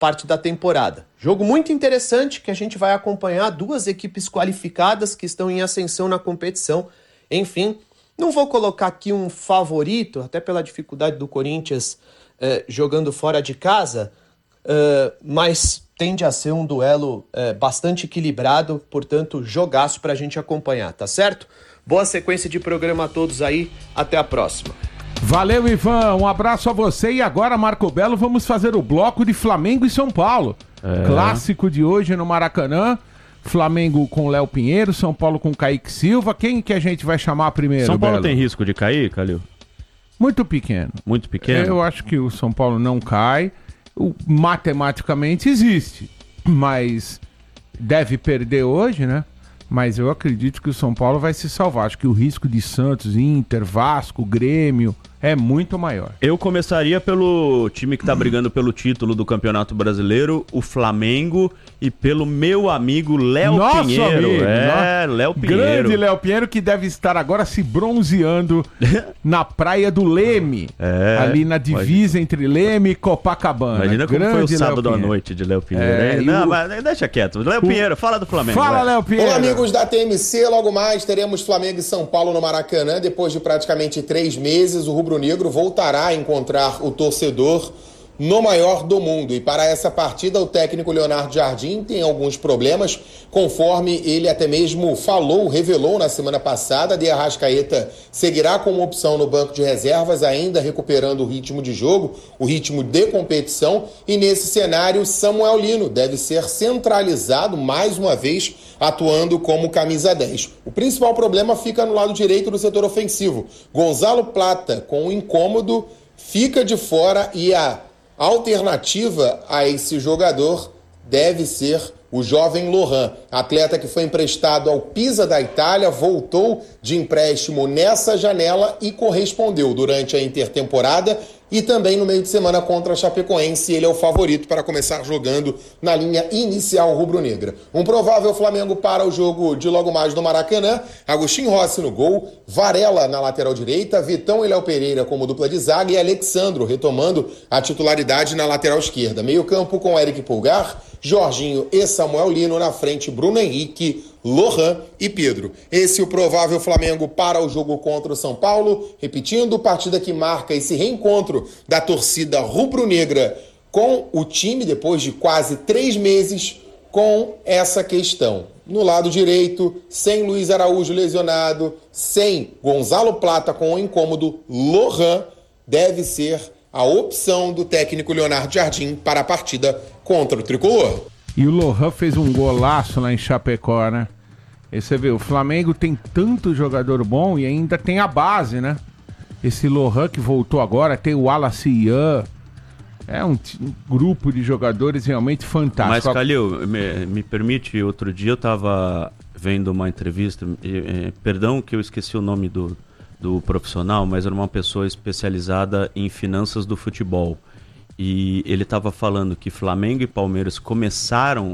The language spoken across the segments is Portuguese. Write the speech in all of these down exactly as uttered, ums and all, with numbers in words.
parte da temporada. Jogo muito interessante que a gente vai acompanhar, duas equipes qualificadas que estão em ascensão na competição. Enfim, não vou colocar aqui um favorito, até pela dificuldade do Corinthians eh, jogando fora de casa, eh, mas tende a ser um duelo eh, bastante equilibrado, portanto, jogaço para a gente acompanhar, tá certo? Boa sequência de programa a todos aí, até a próxima. Valeu, Ivan, um abraço a você. E agora, Marco Belo, vamos fazer o bloco de Flamengo e São Paulo. É. Clássico de hoje no Maracanã. Flamengo com Léo Pinheiro, São Paulo com Kaique Silva. Quem que a gente vai chamar primeiro, São Paulo Belo? Tem risco de cair, Calil? Muito pequeno. Muito pequeno? Eu acho que o São Paulo não cai. O, matematicamente existe, mas deve perder hoje, né? Mas eu acredito que o São Paulo vai se salvar. Acho que o risco de Santos, Inter, Vasco, Grêmio é muito maior. Eu começaria pelo time que tá brigando pelo título do Campeonato Brasileiro, o Flamengo, e pelo meu amigo Léo Nosso Pinheiro. Amigo, é, no... Léo Pinheiro. Grande Léo Pinheiro, que deve estar agora se bronzeando na praia do Leme. É, ali na divisa imagina. Entre Leme e Copacabana. Imagina como Grande foi o sábado à Pinheiro. noite de Léo Pinheiro. É, hein? Não, o... mas deixa quieto. Léo Pinheiro, fala do Flamengo. Fala, vai. Léo Pinheiro. Olá, amigos da T M C. Logo mais teremos Flamengo e São Paulo no Maracanã. Depois de praticamente três meses, o rubro-negro voltará a encontrar o torcedor no maior do mundo. E para essa partida, o técnico Leonardo Jardim tem alguns problemas, conforme ele até mesmo falou, revelou na semana passada. De Arrascaeta seguirá como opção no banco de reservas, ainda recuperando o ritmo de jogo, o ritmo de competição. E nesse cenário, Samuel Lino deve ser centralizado mais uma vez, atuando como camisa dez. O principal problema fica no lado direito do setor ofensivo. Gonzalo Plata, com um incômodo, fica de fora, e a alternativa a esse jogador deve ser o jovem Lohan, atleta que foi emprestado ao Pisa da Itália, voltou de empréstimo nessa janela e correspondeu durante a intertemporada e também no meio de semana contra a Chapecoense. Ele é o favorito para começar jogando na linha inicial rubro-negra. Um provável Flamengo para o jogo de logo mais no Maracanã: Agostinho Rossi no gol, Varela na lateral direita, Vitão e Léo Pereira como dupla de zaga e Alexandro retomando a titularidade na lateral esquerda. Meio campo com Eric Pulgar, Jorginho e Samuel Lino, na frente Bruno Henrique, Lohan e Pedro. Esse é o provável Flamengo para o jogo contra o São Paulo. Repetindo, partida que marca esse reencontro da torcida rubro-negra com o time depois de quase três meses com essa questão. No lado direito, sem Luiz Araújo lesionado, sem Gonzalo Plata com o incômodo, Lohan deve ser a opção do técnico Leonardo Jardim para a partida contra o Tricolor. E o Lohan fez um golaço lá em Chapecó, né? E você vê, o Flamengo tem tanto jogador bom e ainda tem a base, né? Esse Lohan que voltou agora, tem o Wallace Ian. É um, t- um grupo de jogadores realmente fantástico. Mas, Calil, me, me permite, outro dia eu tava vendo uma entrevista, e, e, perdão que eu esqueci o nome do, do profissional, mas era uma pessoa especializada em finanças do futebol. E ele estava falando que Flamengo e Palmeiras começaram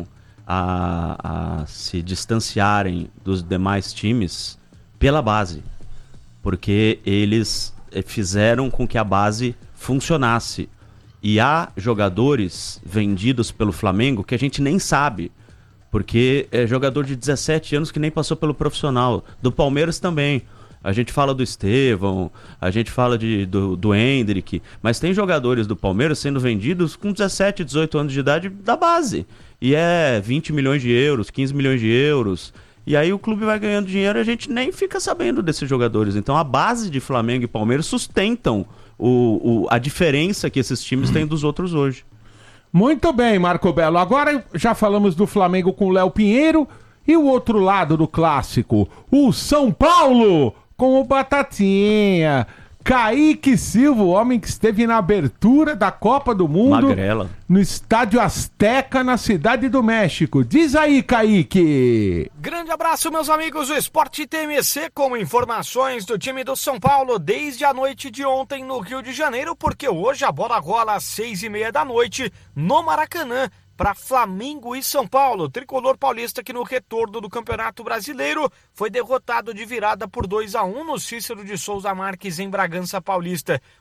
a, a se distanciarem dos demais times pela base, porque eles fizeram com que a base funcionasse. E há jogadores vendidos pelo Flamengo que a gente nem sabe, porque é jogador de dezessete anos que nem passou pelo profissional. Do Palmeiras também. A gente fala do Estevão, a gente fala de, do, do Hendrick, mas tem jogadores do Palmeiras sendo vendidos com dezessete, dezoito anos de idade da base. E é vinte milhões de euros, quinze milhões de euros. E aí o clube vai ganhando dinheiro e a gente nem fica sabendo desses jogadores. Então a base de Flamengo e Palmeiras sustentam o, o, a diferença que esses times têm dos outros hoje. Muito bem, Marco Belo. Agora já falamos do Flamengo com o Léo Pinheiro. E o outro lado do clássico, o São Paulo com o Batatinha. Kaique Silva, o homem que esteve na abertura da Copa do Mundo. Magrela. No Estádio Azteca, na Cidade do México. Diz aí, Kaique. Grande abraço, meus amigos do Esporte T M C, com informações do time do São Paulo desde a noite de ontem no Rio de Janeiro, porque hoje a bola rola às seis e meia da noite no Maracanã, para Flamengo e São Paulo. Tricolor paulista que no retorno do Campeonato Brasileiro foi derrotado de virada por dois a um no Cícero de Souza Marques em Bragança Paulista.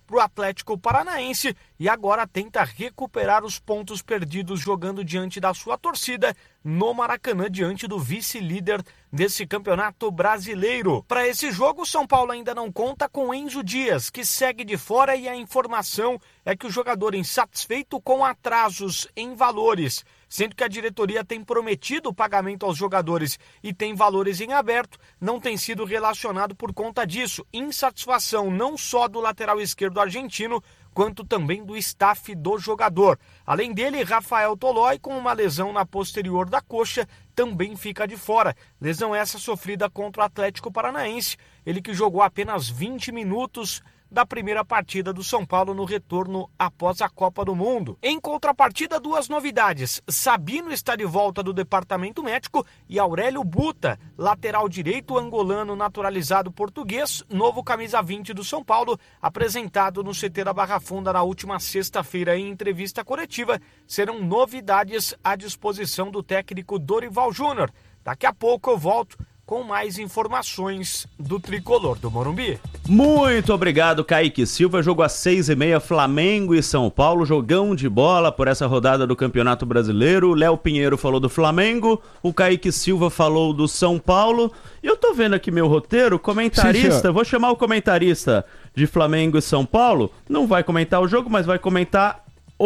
para o Atlético Paranaense e agora tenta recuperar os pontos perdidos jogando diante da sua torcida no Maracanã, diante do vice-líder desse campeonato brasileiro. Para esse jogo, o São Paulo ainda não conta com Enzo Dias, que segue de fora, e a informação é que o jogador insatisfeito com atrasos em valores, sendo que a diretoria tem prometido o pagamento aos jogadores e tem valores em aberto, não tem sido relacionado por conta disso. Insatisfação não só do lateral esquerdo argentino, quanto também do staff do jogador. Além dele, Rafael Tolói, com uma lesão na posterior da coxa, também fica de fora. Lesão essa sofrida contra o Atlético Paranaense, ele que jogou apenas vinte minutos da primeira partida do São Paulo no retorno após a Copa do Mundo. Em contrapartida, duas novidades. Sabino está de volta do departamento médico e Aurélio Buta, lateral direito angolano naturalizado português, novo camisa vinte do São Paulo, apresentado no C T da Barra Funda na última sexta-feira em entrevista coletiva, serão novidades à disposição do técnico Dorival Júnior. Daqui a pouco eu volto com mais informações do Tricolor do Morumbi. Muito obrigado, Kaique Silva. Jogo às seis e meia, Flamengo e São Paulo. Jogão de bola por essa rodada do Campeonato Brasileiro. O Léo Pinheiro falou do Flamengo, o Kaique Silva falou do São Paulo. E eu tô vendo aqui meu roteiro, comentarista, sim, vou chamar o comentarista de Flamengo e São Paulo. Não vai comentar o jogo, mas vai comentar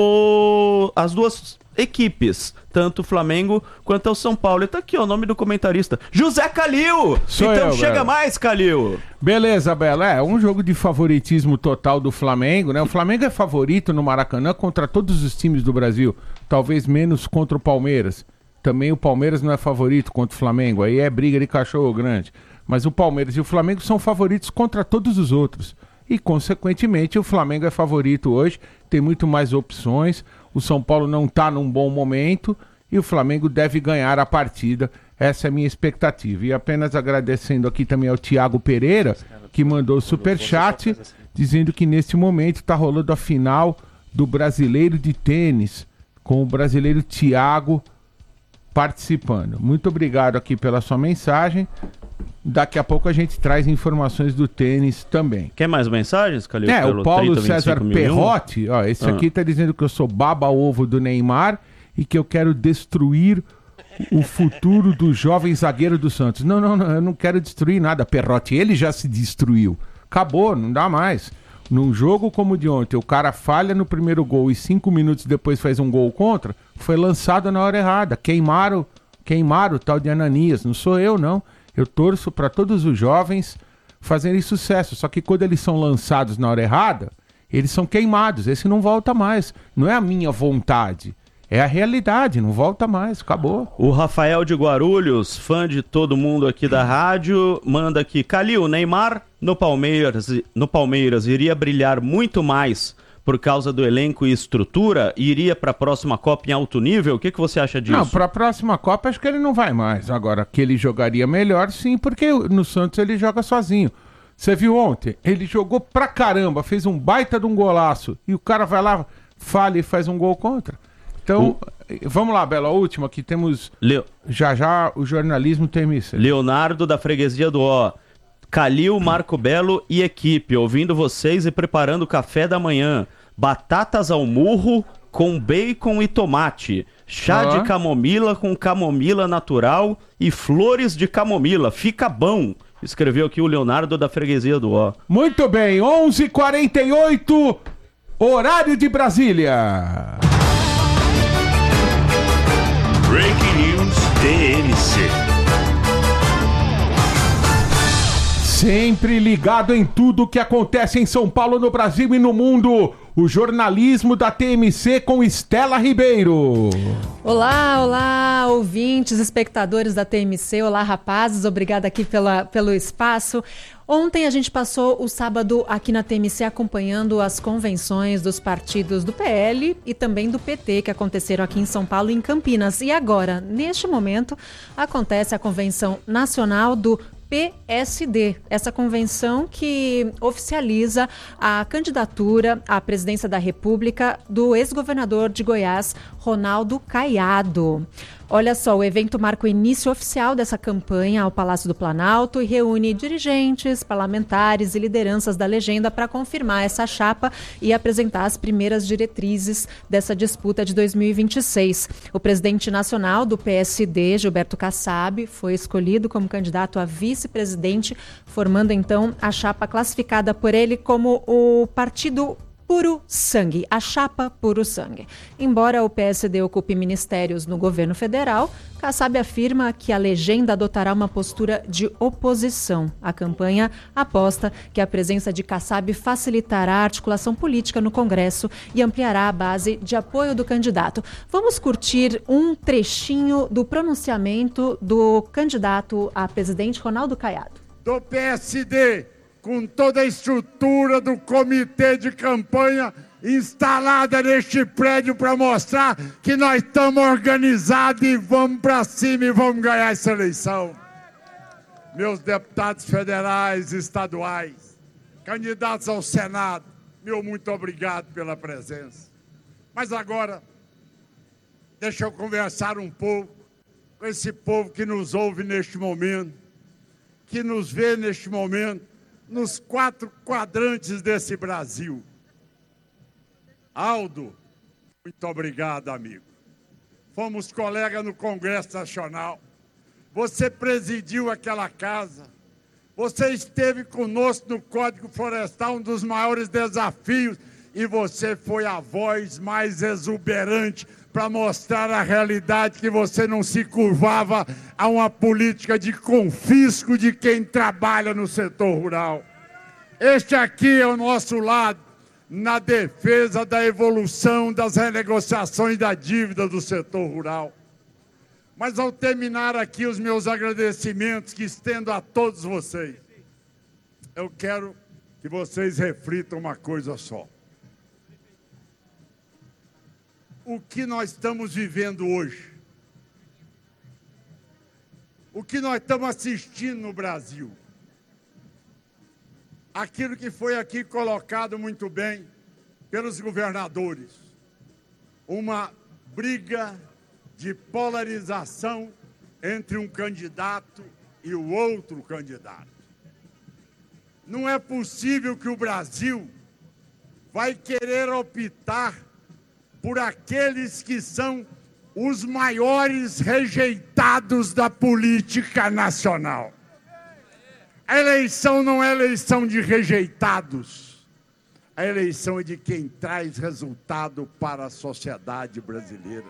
o... as duas equipes, tanto o Flamengo quanto o São Paulo. E tá aqui ó, o nome do comentarista, José Calil. Sou então eu, chega Bela. Mais, Calil. Beleza, Bela. É um jogo de favoritismo total do Flamengo, né? O Flamengo é favorito no Maracanã contra todos os times do Brasil, talvez menos contra o Palmeiras. Também o Palmeiras não é favorito contra o Flamengo, aí é briga de cachorro grande. Mas o Palmeiras e o Flamengo são favoritos contra todos os outros. E, consequentemente, o Flamengo é favorito hoje, tem muito mais opções. O São Paulo não está num bom momento e o Flamengo deve ganhar a partida. Essa é a minha expectativa. E apenas agradecendo aqui também ao Tiago Pereira, que mandou o superchat, dizendo que neste momento está rolando a final do Brasileiro de Tênis, com o brasileiro Tiago participando. Muito obrigado aqui pela sua mensagem. Daqui a pouco a gente traz informações do tênis também. Quer mais mensagens, Calil? É, o Paulo César Perrotti, ó, esse ah. aqui tá dizendo que eu sou baba-ovo do Neymar e que eu quero destruir o futuro do jovem zagueiro do Santos. Não, não, não, eu não quero destruir nada, Perrotti. Ele já se destruiu. Acabou, não dá mais. Num jogo como o de ontem, o cara falha no primeiro gol e cinco minutos depois faz um gol contra, foi lançado na hora errada. Queimaram, queimaram o tal de Ananias. Não sou eu, não. Eu torço para todos os jovens fazerem sucesso, só que quando eles são lançados na hora errada, eles são queimados, esse não volta mais. Não é a minha vontade, é a realidade, não volta mais, acabou. O Rafael de Guarulhos, fã de todo mundo aqui da rádio, manda aqui: Calil, Neymar no Palmeiras, no Palmeiras iria brilhar muito mais por causa do elenco e estrutura, e iria para a próxima Copa em alto nível? O que, que você acha disso? Não, para a próxima Copa acho que ele não vai mais. Agora, que ele jogaria melhor, sim, porque no Santos ele joga sozinho. Você viu ontem? Ele jogou pra caramba, fez um baita de um golaço, e o cara vai lá, falha e faz um gol contra. Então, o... vamos lá, Bela, a última, que temos Leo... já já o jornalismo T M C. Leonardo da Freguesia do Ó. Calil, Marco Belo e equipe, ouvindo vocês e preparando o café da manhã. Batatas ao murro com bacon e tomate. Chá ah. de camomila com camomila natural e flores de camomila. Fica bom. Escreveu aqui o Leonardo da Freguesia do Ó. Muito bem, onze e quarenta e oito, horário de Brasília. Breaking News T M C. Sempre ligado em tudo que acontece em São Paulo, no Brasil e no mundo. O jornalismo da T M C com Estela Ribeiro. Olá, olá, ouvintes, espectadores da T M C. Olá, rapazes. Obrigada aqui pela, pelo espaço. Ontem a gente passou o sábado aqui na T M C acompanhando as convenções dos partidos do P L e também do P T que aconteceram aqui em São Paulo e em Campinas. E agora, neste momento, acontece a convenção nacional do P S D, essa convenção que oficializa a candidatura à presidência da República do ex-governador de Goiás, Ronaldo Caiado. Olha só, o evento marca o início oficial dessa campanha ao Palácio do Planalto e reúne dirigentes, parlamentares e lideranças da legenda para confirmar essa chapa e apresentar as primeiras diretrizes dessa disputa de dois mil e vinte e seis. O presidente nacional do P S D, Gilberto Kassab, foi escolhido como candidato a vice-presidente, formando então a chapa classificada por ele como o Partido Puro Sangue, a chapa Puro Sangue. Embora o P S D ocupe ministérios no governo federal, Kassab afirma que a legenda adotará uma postura de oposição. A campanha aposta que a presença de Kassab facilitará a articulação política no Congresso e ampliará a base de apoio do candidato. Vamos curtir um trechinho do pronunciamento do candidato a presidente Ronaldo Caiado. Do P S D, com toda a estrutura do comitê de campanha instalada neste prédio para mostrar que nós estamos organizados e vamos para cima e vamos ganhar essa eleição. Meus deputados federais e estaduais, candidatos ao Senado, meu muito obrigado pela presença. Mas agora, deixa eu conversar um pouco com esse povo que nos ouve neste momento, que nos vê neste momento, nos quatro quadrantes desse Brasil. Aldo, muito obrigado, amigo. Fomos colegas no Congresso Nacional. Você presidiu aquela casa. Você esteve conosco no Código Florestal, um dos maiores desafios, e você foi a voz mais exuberante para mostrar a realidade que você não se curvava a uma política de confisco de quem trabalha no setor rural. Este aqui é o nosso lado na defesa da evolução das renegociações da dívida do setor rural. Mas ao terminar aqui os meus agradecimentos que estendo a todos vocês, eu quero que vocês reflitam uma coisa só. O que nós estamos vivendo hoje, o que nós estamos assistindo no Brasil, aquilo que foi aqui colocado muito bem pelos governadores, uma briga de polarização entre um candidato e o outro candidato. Não é possível que o Brasil vai querer optar por aqueles que são os maiores rejeitados da política nacional. A eleição não é eleição de rejeitados. A eleição é de quem traz resultado para a sociedade brasileira.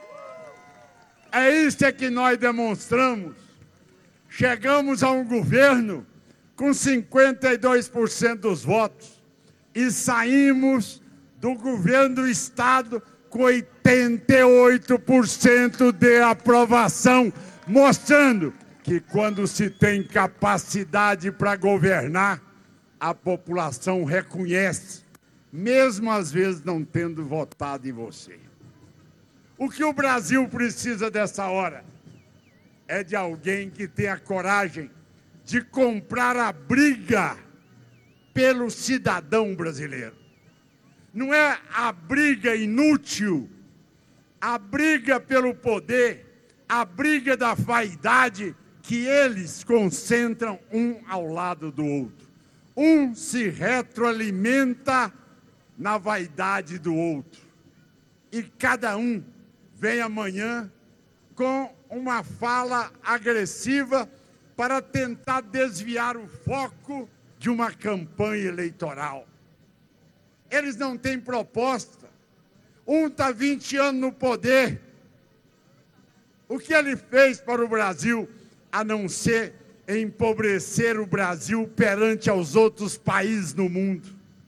É isso que nós demonstramos. Chegamos a um governo com cinquenta e dois por cento dos votos e saímos do governo do Estado com oitenta e oito por cento de aprovação, mostrando que quando se tem capacidade para governar, a população reconhece, mesmo às vezes não tendo votado em você. O que o Brasil precisa dessa hora é de alguém que tenha coragem de comprar a briga pelo cidadão brasileiro. Não é a briga inútil, a briga pelo poder, a briga da vaidade que eles concentram um ao lado do outro. Um se retroalimenta na vaidade do outro. E cada um vem amanhã com uma fala agressiva para tentar desviar o foco de uma campanha eleitoral. Eles não têm proposta. Um está vinte anos no poder. O que ele fez para o Brasil, a não ser empobrecer o Brasil perante aos outros países no mundo?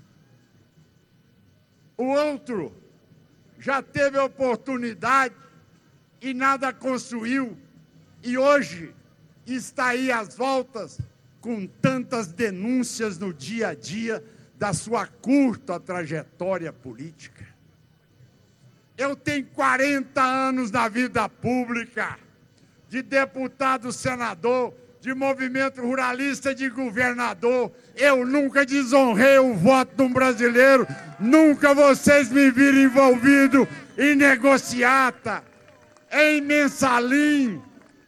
O outro já teve a oportunidade e nada construiu, e hoje está aí às voltas com tantas denúncias no dia a dia da sua curta trajetória política. Eu tenho quarenta anos na vida pública, de deputado, senador, de movimento ruralista, de governador. Eu nunca desonrei o voto de um brasileiro, nunca vocês me viram envolvido em negociata. em Mensalim,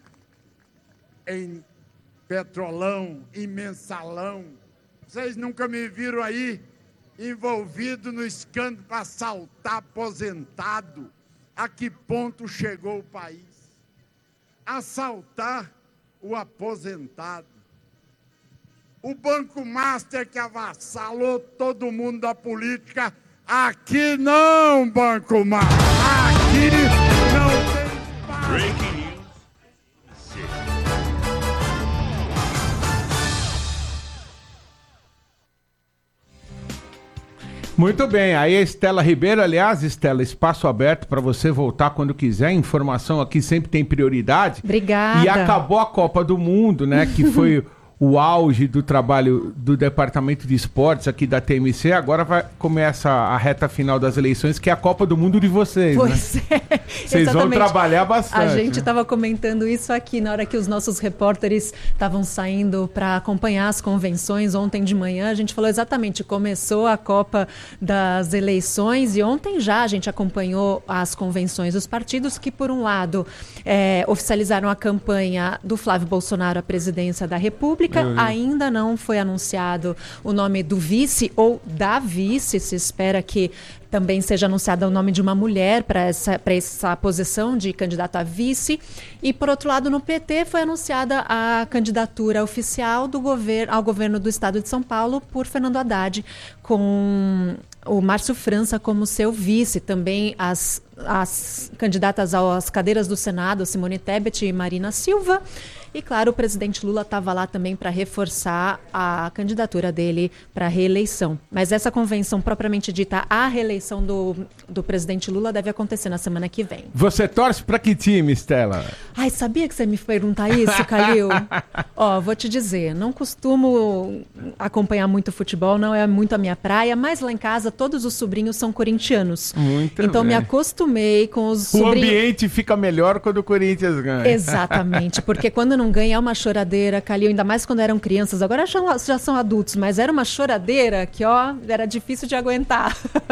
em Petrolão, em Mensalão. Vocês nunca me viram aí envolvido no escândalo para assaltar aposentado. A que ponto chegou o país? Assaltar o aposentado. O Banco Master que avassalou todo mundo da política. Aqui não, Banco Master. Aqui não tem paz. Breaking news. Muito bem, aí a Estela Ribeiro, aliás, Estela, espaço aberto para você voltar quando quiser, informação aqui sempre tem prioridade. Obrigada. E acabou a Copa do Mundo, né, que foi o auge do trabalho do Departamento de Esportes aqui da T M C, agora vai, começa a reta final das eleições, que é a Copa do Mundo de vocês, pois né? é. Vocês vão trabalhar bastante. A gente né? estava comentando isso aqui na hora que os nossos repórteres estavam saindo para acompanhar as convenções ontem de manhã. A gente falou exatamente, começou a Copa das eleições e ontem já a gente acompanhou as convenções dos partidos que, por um lado, é, oficializaram a campanha do Flávio Bolsonaro à presidência da República. Ainda não foi anunciado o nome do vice ou da vice. Se espera que também seja anunciado o nome de uma mulher para essa, para essa posição de candidato a vice. E, por outro lado, no P T foi anunciada a candidatura oficial do governo, ao governo do estado de São Paulo por Fernando Haddad, com o Márcio França como seu vice. Também as, as candidatas às cadeiras do Senado, Simone Tebet e Marina Silva. E, claro, o presidente Lula estava lá também para reforçar a candidatura dele para a reeleição. Mas essa convenção, propriamente dita, a reeleição do, do presidente Lula deve acontecer na semana que vem. Você torce para que time, Estela? Ai, sabia que você me perguntar isso, Calil? Ó, vou te dizer, não costumo acompanhar muito futebol, não é muito a minha praia, mas lá em casa todos os sobrinhos são corintianos. Muito então bem. Me acostumei com os o sobrinhos... O ambiente fica melhor quando o Corinthians ganha. Exatamente, porque quando não ganha é uma choradeira, Calil, ainda mais quando eram crianças, agora já, já são adultos, mas era uma choradeira que, ó, era difícil de aguentar.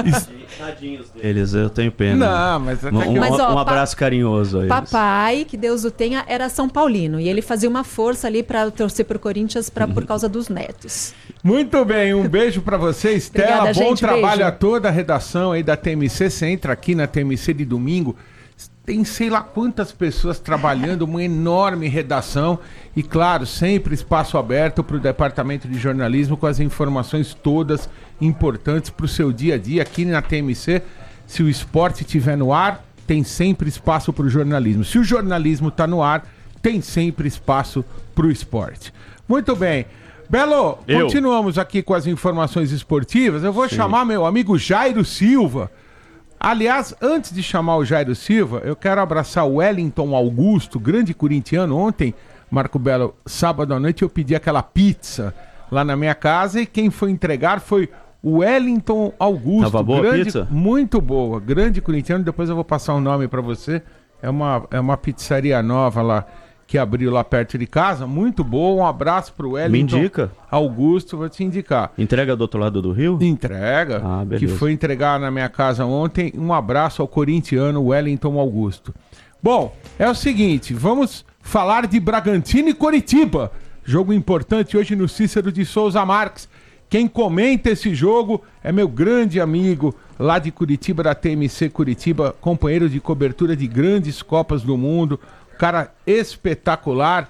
Tadinhos deles, eu tenho pena. Não, mas... Um, um, mas, ó, um abraço carinhoso a eles. Papai, que Deus o tenha, era São Paulino, e ele fazia uma força ali para torcer pro Corinthians pra, por causa dos netos. Muito bem, um beijo para você, Estela. Obrigada, bom gente, trabalho beijo. A toda a redação aí da T M C. Você entra aqui na T M C de domingo, tem sei lá quantas pessoas trabalhando, uma enorme redação e, claro, sempre espaço aberto para o Departamento de Jornalismo com as informações todas importantes para o seu dia a dia aqui na T M C. Se o esporte estiver no ar, tem sempre espaço para o jornalismo. Se o jornalismo está no ar, tem sempre espaço para o esporte. Muito bem. Belo, Eu. continuamos aqui com as informações esportivas. Eu vou Sim. chamar meu amigo Jairo Silva. Aliás, antes de chamar o Jairo Silva, eu quero abraçar o Wellington Augusto, grande corintiano. Ontem, Marco Belo, sábado à noite, eu pedi aquela pizza lá na minha casa e quem foi entregar foi o Wellington Augusto. Tava boa a grande, pizza? Muito boa, grande corintiano. Depois eu vou passar o um nome para você. É uma, é uma pizzaria nova lá, que abriu lá perto de casa, muito boa. Um abraço pro Wellington Me indica. Augusto, vou te indicar. Entrega do outro lado do rio? Entrega, Ah, que beleza. foi entregar na minha casa ontem. Um abraço ao corintiano Wellington Augusto. Bom, é o seguinte, vamos falar de Bragantino e Coritiba. Jogo importante hoje no Cícero de Souza Marques. Quem comenta esse jogo é meu grande amigo lá de Curitiba, da T M C Curitiba, companheiro de cobertura de grandes Copas do Mundo, cara espetacular.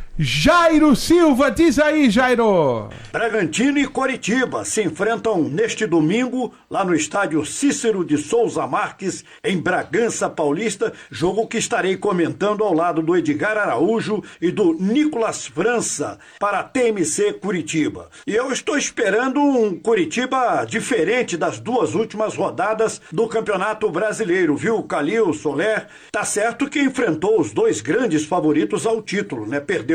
Jairo Silva, diz aí, Jairo! Bragantino e Coritiba se enfrentam neste domingo lá no estádio Cícero de Souza Marques, em Bragança Paulista, jogo que estarei comentando ao lado do Edgar Araújo e do Nicolas França para a T M C Curitiba. E eu estou esperando um Coritiba diferente das duas últimas rodadas do Campeonato Brasileiro, viu, Calil, Soler? Tá certo que enfrentou os dois grandes favoritos ao título, né? Perdeu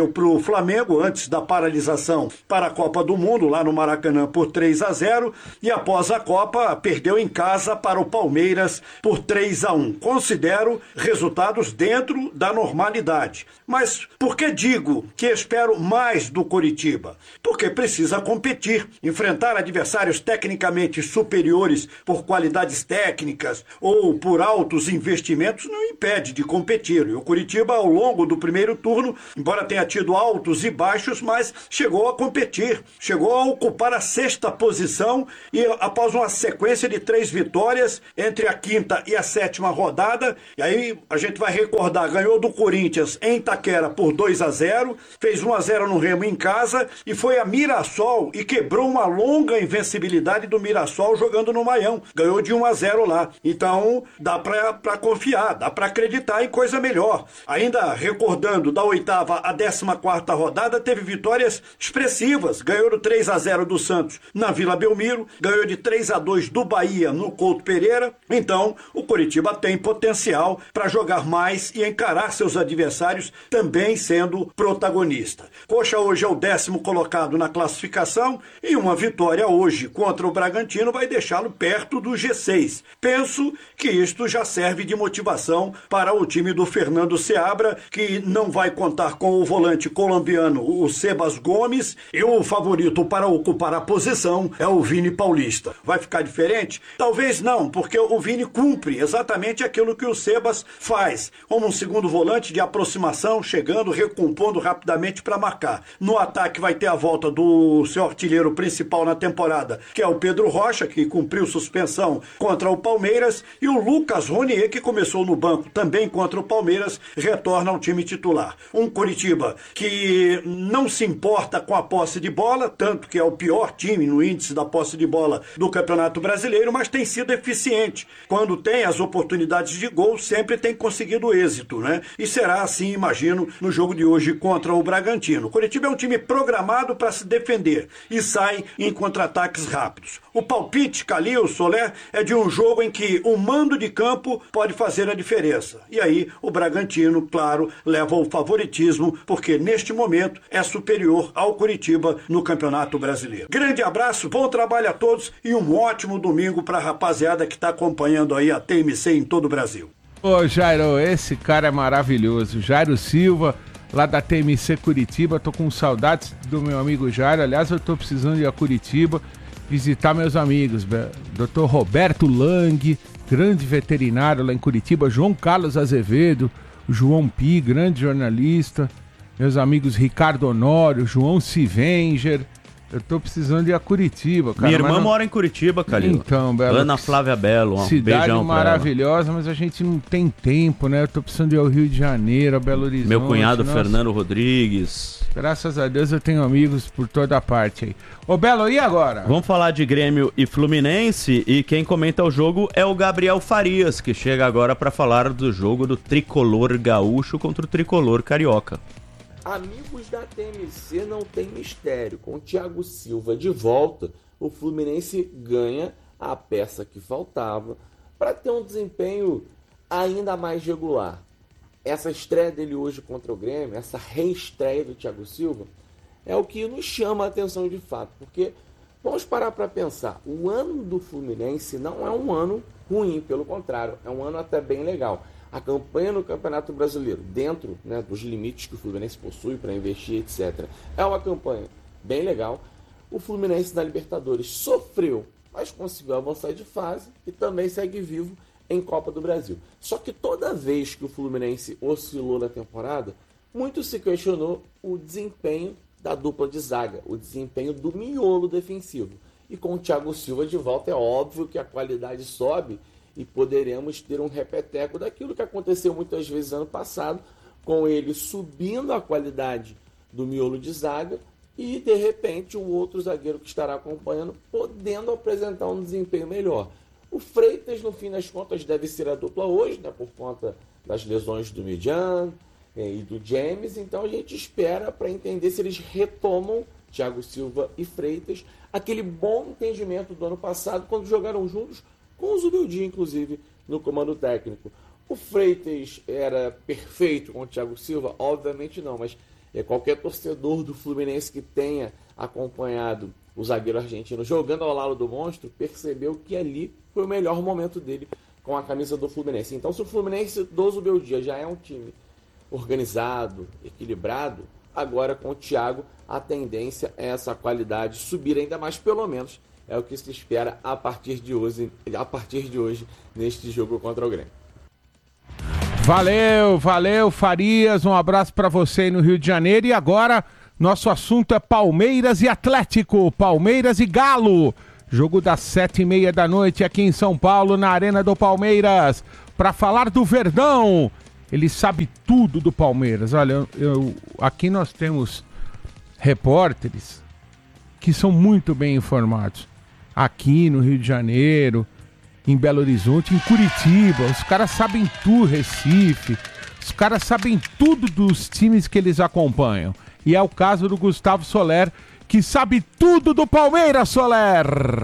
para o Flamengo antes da paralisação para a Copa do Mundo, lá no Maracanã, por três a zero, e após a Copa perdeu em casa para o Palmeiras por três a um. Considero resultados dentro da normalidade. Mas por que digo que espero mais do Coritiba? Porque precisa competir, enfrentar adversários tecnicamente superiores por qualidades técnicas ou por altos investimentos não impede de competir. E o Coritiba, ao longo do primeiro turno, embora tenha tido altos e baixos, mas chegou a competir, chegou a ocupar a sexta posição e após uma sequência de três vitórias entre a quinta e a sétima rodada, e aí a gente vai recordar, ganhou do Corinthians em Itaquera por dois a zero, fez um a zero no Remo em casa e foi a Mirassol e quebrou uma longa invencibilidade do Mirassol jogando no Maião, ganhou de um a zero lá. Então dá pra, pra confiar, dá pra acreditar em coisa melhor. Ainda recordando, da oitava à décima quarta rodada, teve vitórias expressivas, ganhou do três a zero do Santos na Vila Belmiro, ganhou de três a dois do Bahia no Couto Pereira. Então o Coritiba tem potencial para jogar mais e encarar seus adversários também sendo protagonista. Coxa hoje é o décimo colocado na classificação e uma vitória hoje contra o Bragantino vai deixá-lo perto do G seis. Penso que isto já serve de motivação para o time do Fernando Seabra, que não vai contar com o volante colombiano, o Sebas Gomes, e o favorito para ocupar a posição é o Vini Paulista. Vai ficar diferente? Talvez não, porque o Vini cumpre exatamente aquilo que o Sebas faz, como um segundo volante de aproximação, chegando, recompondo rapidamente para marcar. No ataque vai ter a volta do seu artilheiro principal na temporada, que é o Pedro Rocha, que cumpriu suspensão contra o Palmeiras, e o Lucas Ronier, que começou no banco também contra o Palmeiras, retorna ao time titular. Um Coritiba que não se importa com a posse de bola, tanto que é o pior time no índice da posse de bola do Campeonato Brasileiro, mas tem sido eficiente. Quando tem as oportunidades de gol, sempre tem conseguido êxito, né? E será assim, imagino, no jogo de hoje contra o Bragantino. O Coritiba é um time programado para se defender e sai em contra-ataques rápidos. O palpite, Calil, Soler, é de um jogo em que o mando de campo pode fazer a diferença. E aí o Bragantino, claro, leva o favoritismo, porque neste momento é superior ao Coritiba no Campeonato Brasileiro. Grande abraço, bom trabalho a todos e um ótimo domingo para a rapaziada que está acompanhando aí a T M C em todo o Brasil. Ô Jairo, esse cara é maravilhoso. Jairo Silva, lá da T M C Curitiba. Tô com saudades do meu amigo Jairo. Aliás, eu tô precisando ir a Curitiba visitar meus amigos. doutor Roberto Lang, grande veterinário lá em Curitiba. João Carlos Azevedo, João Pi, grande jornalista. Meus amigos Ricardo Honório, João Sivenger. Eu tô precisando ir a Curitiba, cara. Minha irmã não... mora em Curitiba, Calil. Então, Belo. Ana Flávia Belo, um cidade beijão maravilhosa, mas a gente não tem tempo, né? Eu tô precisando ir ao Rio de Janeiro, a Belo Horizonte. Meu cunhado nossa. Fernando Rodrigues. Graças a Deus eu tenho amigos por toda a parte aí. Ô, Belo, e agora? Vamos falar de Grêmio e Fluminense, e quem comenta o jogo é o Gabriel Farias, que chega agora para falar do jogo do tricolor gaúcho contra o tricolor carioca. Amigos da T M C, não tem mistério. Com o Thiago Silva de volta, o Fluminense ganha a peça que faltava para ter um desempenho ainda mais regular. Essa estreia dele hoje contra o Grêmio, essa reestreia do Thiago Silva, é o que nos chama a atenção de fato, porque vamos parar para pensar, o ano do Fluminense não é um ano ruim, pelo contrário, é um ano até bem legal. A campanha no Campeonato Brasileiro, dentro, né, dos limites que o Fluminense possui para investir, etcétera, é uma campanha bem legal. O Fluminense na Libertadores sofreu, mas conseguiu avançar de fase e também segue vivo em Copa do Brasil. Só que toda vez que o Fluminense oscilou na temporada, muito se questionou o desempenho da dupla de zaga, o desempenho do miolo defensivo. E com o Thiago Silva de volta, é óbvio que a qualidade sobe e poderemos ter um repeteco daquilo que aconteceu muitas vezes ano passado, com ele subindo a qualidade do miolo de zaga e, de repente, o outro zagueiro que estará acompanhando podendo apresentar um desempenho melhor. O Freitas, no fim das contas, deve ser a dupla hoje, né, por conta das lesões do Midjan e do James, então a gente espera para entender se eles retomam, Thiago Silva e Freitas, aquele bom entendimento do ano passado, quando jogaram juntos, com o Zubeldia, inclusive, no comando técnico. O Freitas era perfeito com o Thiago Silva? Obviamente não, mas É, qualquer torcedor do Fluminense que tenha acompanhado o zagueiro argentino jogando ao lado do monstro percebeu que ali foi o melhor momento dele com a camisa do Fluminense. Então, se o Fluminense do Zubeldia já é um time organizado, equilibrado, agora com o Thiago a tendência é essa qualidade subir ainda mais, pelo menos é o que se espera a partir de hoje, a partir de hoje neste jogo contra o Grêmio. Valeu, valeu, Farias, um abraço para você aí no Rio de Janeiro. E agora, nosso assunto é Palmeiras e Atlético, Palmeiras e Galo. Jogo das sete e meia da noite aqui em São Paulo, na Arena do Palmeiras. Para falar do Verdão, ele sabe tudo do Palmeiras. Olha, eu, eu, aqui nós temos repórteres que são muito bem informados. Aqui no Rio de Janeiro, em Belo Horizonte, em Curitiba, os caras sabem tudo, Recife, os caras sabem tudo dos times que eles acompanham. E é o caso do Gustavo Soler, que sabe tudo do Palmeiras, Soler!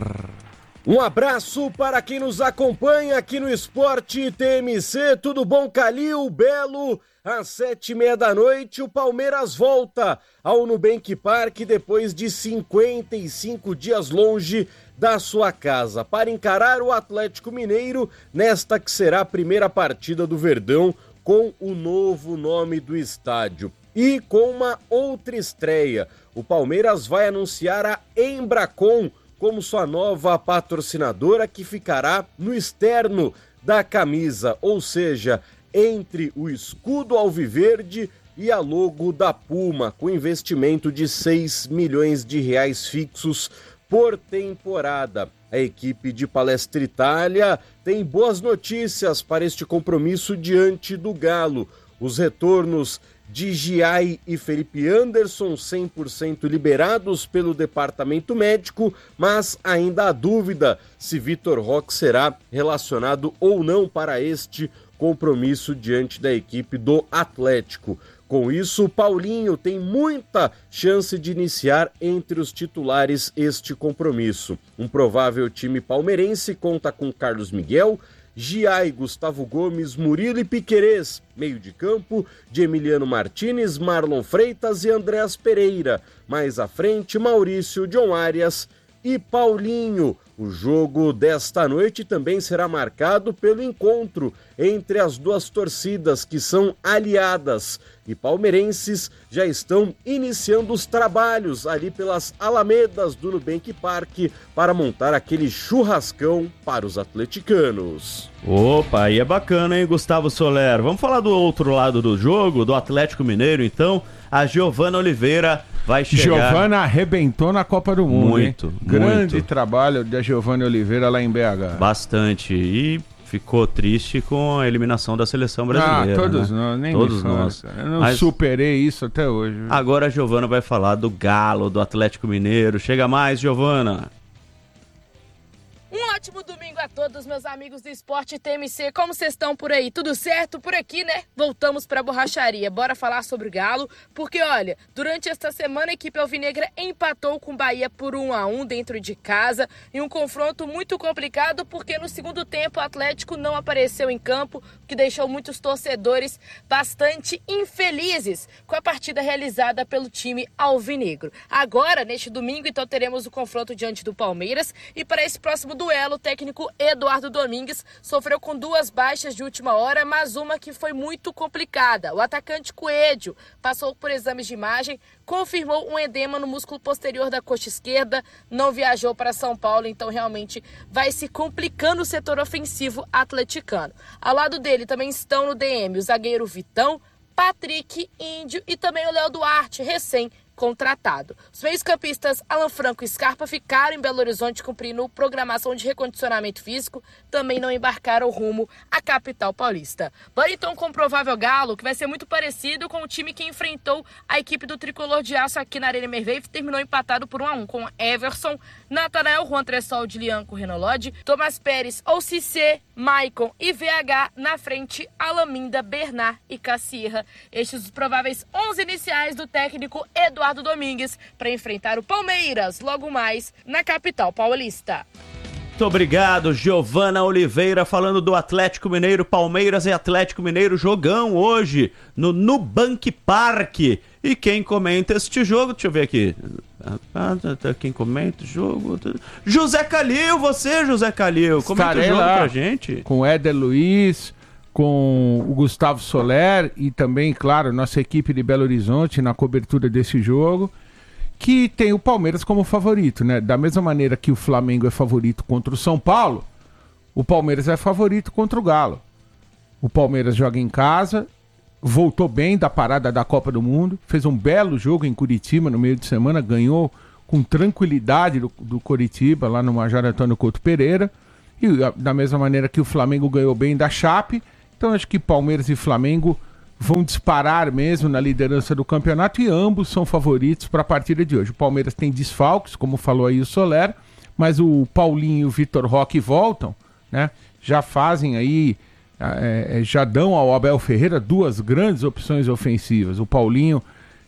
Um abraço para quem nos acompanha aqui no Esporte T M C, tudo bom, Calil, Belo? Às sete e meia da noite, o Palmeiras volta ao Nubank Park depois de cinquenta e cinco dias longe da sua casa, para encarar o Atlético Mineiro nesta que será a primeira partida do Verdão com o novo nome do estádio. E com uma outra estreia, o Palmeiras vai anunciar a Embracon como sua nova patrocinadora, que ficará no externo da camisa, ou seja, entre o escudo alviverde e a logo da Puma, com investimento de seis milhões de reais fixos por temporada. A equipe de Palestra Itália tem boas notícias para este compromisso diante do Galo. Os retornos de Giai e Felipe Anderson, cem por cento liberados pelo departamento médico, mas ainda há dúvida se Vitor Roque será relacionado ou não para este compromisso diante da equipe do Atlético. Com isso, Paulinho tem muita chance de iniciar entre os titulares este compromisso. Um provável time palmeirense conta com Carlos Miguel, Giai, Gustavo Gomes, Murilo e Piquerez, meio de campo, de Emiliano Martínez, Marlon Freitas e Andréas Pereira. Mais à frente, Maurício, John Arias e Paulinho. O jogo desta noite também será marcado pelo encontro entre as duas torcidas, que são aliadas, e palmeirenses já estão iniciando os trabalhos ali pelas alamedas do Nubank Park para montar aquele churrascão para os atleticanos. Opa, aí é bacana, hein, Gustavo Soler? Vamos falar do outro lado do jogo, do Atlético Mineiro, então. A Giovana Oliveira vai chegar... Giovana arrebentou na Copa do Mundo, muito, hein? Grande muito. trabalho da Giovana Oliveira lá em B H. Bastante, e ficou triste com a eliminação da seleção brasileira. Ah, todos né? nós, nem todos me nós. fala, Eu não Mas superei isso até hoje. agora a Giovana vai falar do Galo, do Atlético Mineiro. Chega mais, Giovana. Um ótimo domingo a todos, meus amigos do Esporte T M C. Como vocês estão por aí? Tudo certo por aqui, né? Voltamos para a borracharia. Bora falar sobre o Galo, porque olha, durante esta semana a equipe alvinegra empatou com o Bahia por um a um dentro de casa, em um confronto muito complicado, porque no segundo tempo o Atlético não apareceu em campo, o que deixou muitos torcedores bastante infelizes com a partida realizada pelo time alvinegro. Agora, neste domingo, então teremos o confronto diante do Palmeiras, e para esse próximo duelo, o técnico Eduardo Domingues sofreu com duas baixas de última hora, mas uma que foi muito complicada. O atacante Coelho passou por exames de imagem, confirmou um edema no músculo posterior da coxa esquerda, não viajou para São Paulo, então realmente vai se complicando o setor ofensivo atleticano. Ao lado dele também estão no D M o zagueiro Vitão, Patrick, Índio e também o Léo Duarte, recém contratado. Os meios-campistas Alan Franco e Scarpa ficaram em Belo Horizonte cumprindo programação de recondicionamento físico, também não embarcaram rumo à capital paulista. Bora então com o provável Galo, que vai ser muito parecido com o time que enfrentou a equipe do Tricolor de Aço aqui na Arena Merveille, que terminou empatado por um a um com Everson, Natanael, Juan Tressol, Dilianco, Renolodi, Tomás Pérez, ou Cissé, Maicon e V H na frente, Alaminda, Bernard e Cassirra. Estes os prováveis onze iniciais do técnico Eduardo Eduardo Domingues para enfrentar o Palmeiras logo mais na capital paulista. Muito obrigado, Giovana Oliveira, falando do Atlético Mineiro. Palmeiras e Atlético Mineiro, jogão hoje no Nubank Park. E quem comenta este jogo, deixa eu ver aqui. Quem comenta o jogo? José Calil, você, José Calil. Comenta Estarei o jogo lá pra gente. Com o Éder Luiz, com o Gustavo Soler e também, claro, nossa equipe de Belo Horizonte na cobertura desse jogo, que tem o Palmeiras como favorito, né? Da mesma maneira que o Flamengo é favorito contra o São Paulo, o Palmeiras é favorito contra o Galo. O Palmeiras joga em casa, voltou bem da parada da Copa do Mundo, fez um belo jogo em Curitiba no meio de semana, ganhou com tranquilidade do, do Curitiba, lá no Major Antônio Couto Pereira, e da mesma maneira que o Flamengo ganhou bem da Chape. Então acho que Palmeiras e Flamengo vão disparar mesmo na liderança do campeonato e ambos são favoritos para a partida de hoje. O Palmeiras tem desfalques, como falou aí o Soler, mas o Paulinho e o Vitor Roque voltam, né? Já fazem aí, é, já dão ao Abel Ferreira duas grandes opções ofensivas. O Paulinho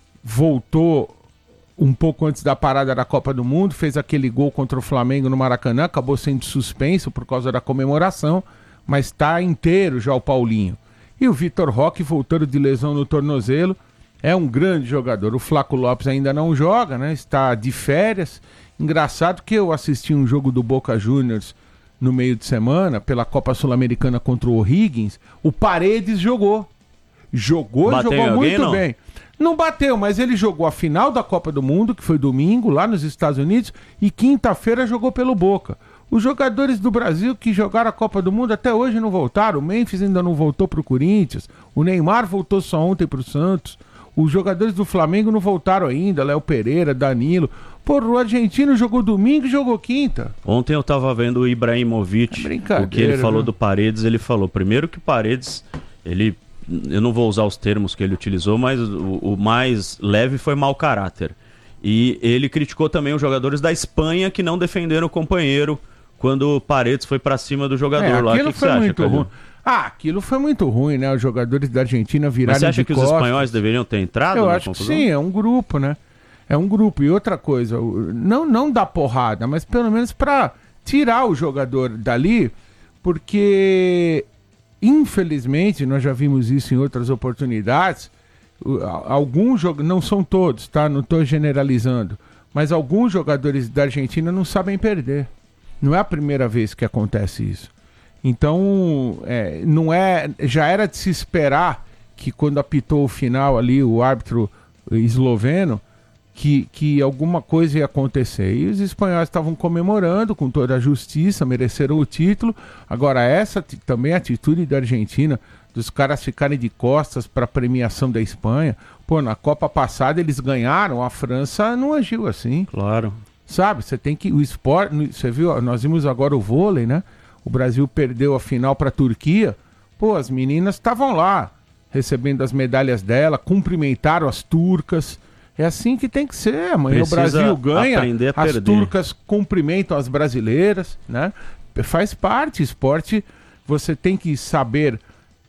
voltou um pouco antes da parada da Copa do Mundo, fez aquele gol contra o Flamengo no Maracanã, acabou sendo suspenso por causa da comemoração, mas está inteiro já o Paulinho. E o Vitor Roque, voltando de lesão no tornozelo, é um grande jogador. O Flaco Lopes ainda não joga, né? Está de férias. Engraçado que eu assisti um jogo do Boca Juniors no meio de semana, pela Copa Sul-Americana contra o O'Higgins. O Paredes jogou. Jogou e jogou muito não? bem. Não bateu, mas ele jogou a final da Copa do Mundo, que foi domingo, lá nos Estados Unidos, e quinta-feira jogou pelo Boca. Os jogadores do Brasil que jogaram a Copa do Mundo até hoje não voltaram. O Memphis ainda não voltou para o Corinthians. O Neymar voltou só ontem para o Santos. Os jogadores do Flamengo não voltaram ainda. Léo Pereira, Danilo. Pô, o argentino jogou domingo e jogou quinta. Ontem eu tava vendo o Ibrahimovic. É o que ele falou, né, do Paredes. Ele falou, primeiro que o Paredes, ele... eu não vou usar os termos que ele utilizou, mas o, o mais leve foi mau caráter. E ele criticou também os jogadores da Espanha que não defenderam o companheiro quando o Paredes foi pra cima do jogador é, lá. Aquilo que foi que muito acha, ruim. Ah, aquilo foi muito ruim, né? Os jogadores da Argentina viraram Mas você acha de que costas. os espanhóis deveriam ter entrado? Eu na acho confusão? que sim, é um grupo, né? É um grupo. E outra coisa, não, não dá porrada, mas pelo menos pra tirar o jogador dali, porque infelizmente, nós já vimos isso em outras oportunidades, alguns jogadores, não são todos, tá? Não estou generalizando, mas alguns jogadores da Argentina não sabem perder. Não é a primeira vez que acontece isso. Então, é, não é, já era de se esperar que quando apitou o final ali, o árbitro esloveno, que, que alguma coisa ia acontecer. E os espanhóis estavam comemorando com toda a justiça, mereceram o título. Agora, essa t- também atitude da Argentina, dos caras ficarem de costas para a premiação da Espanha. Pô, na Copa passada eles ganharam, a França não agiu assim. Claro. Sabe, você tem que... O esporte, você viu, nós vimos agora o vôlei, né? O Brasil perdeu a final para a Turquia. Pô, as meninas estavam lá, recebendo as medalhas dela, cumprimentaram as turcas. É assim que tem que ser. Amanhã o Brasil ganha, as perder. turcas cumprimentam as brasileiras, né? Faz parte, esporte, você tem que saber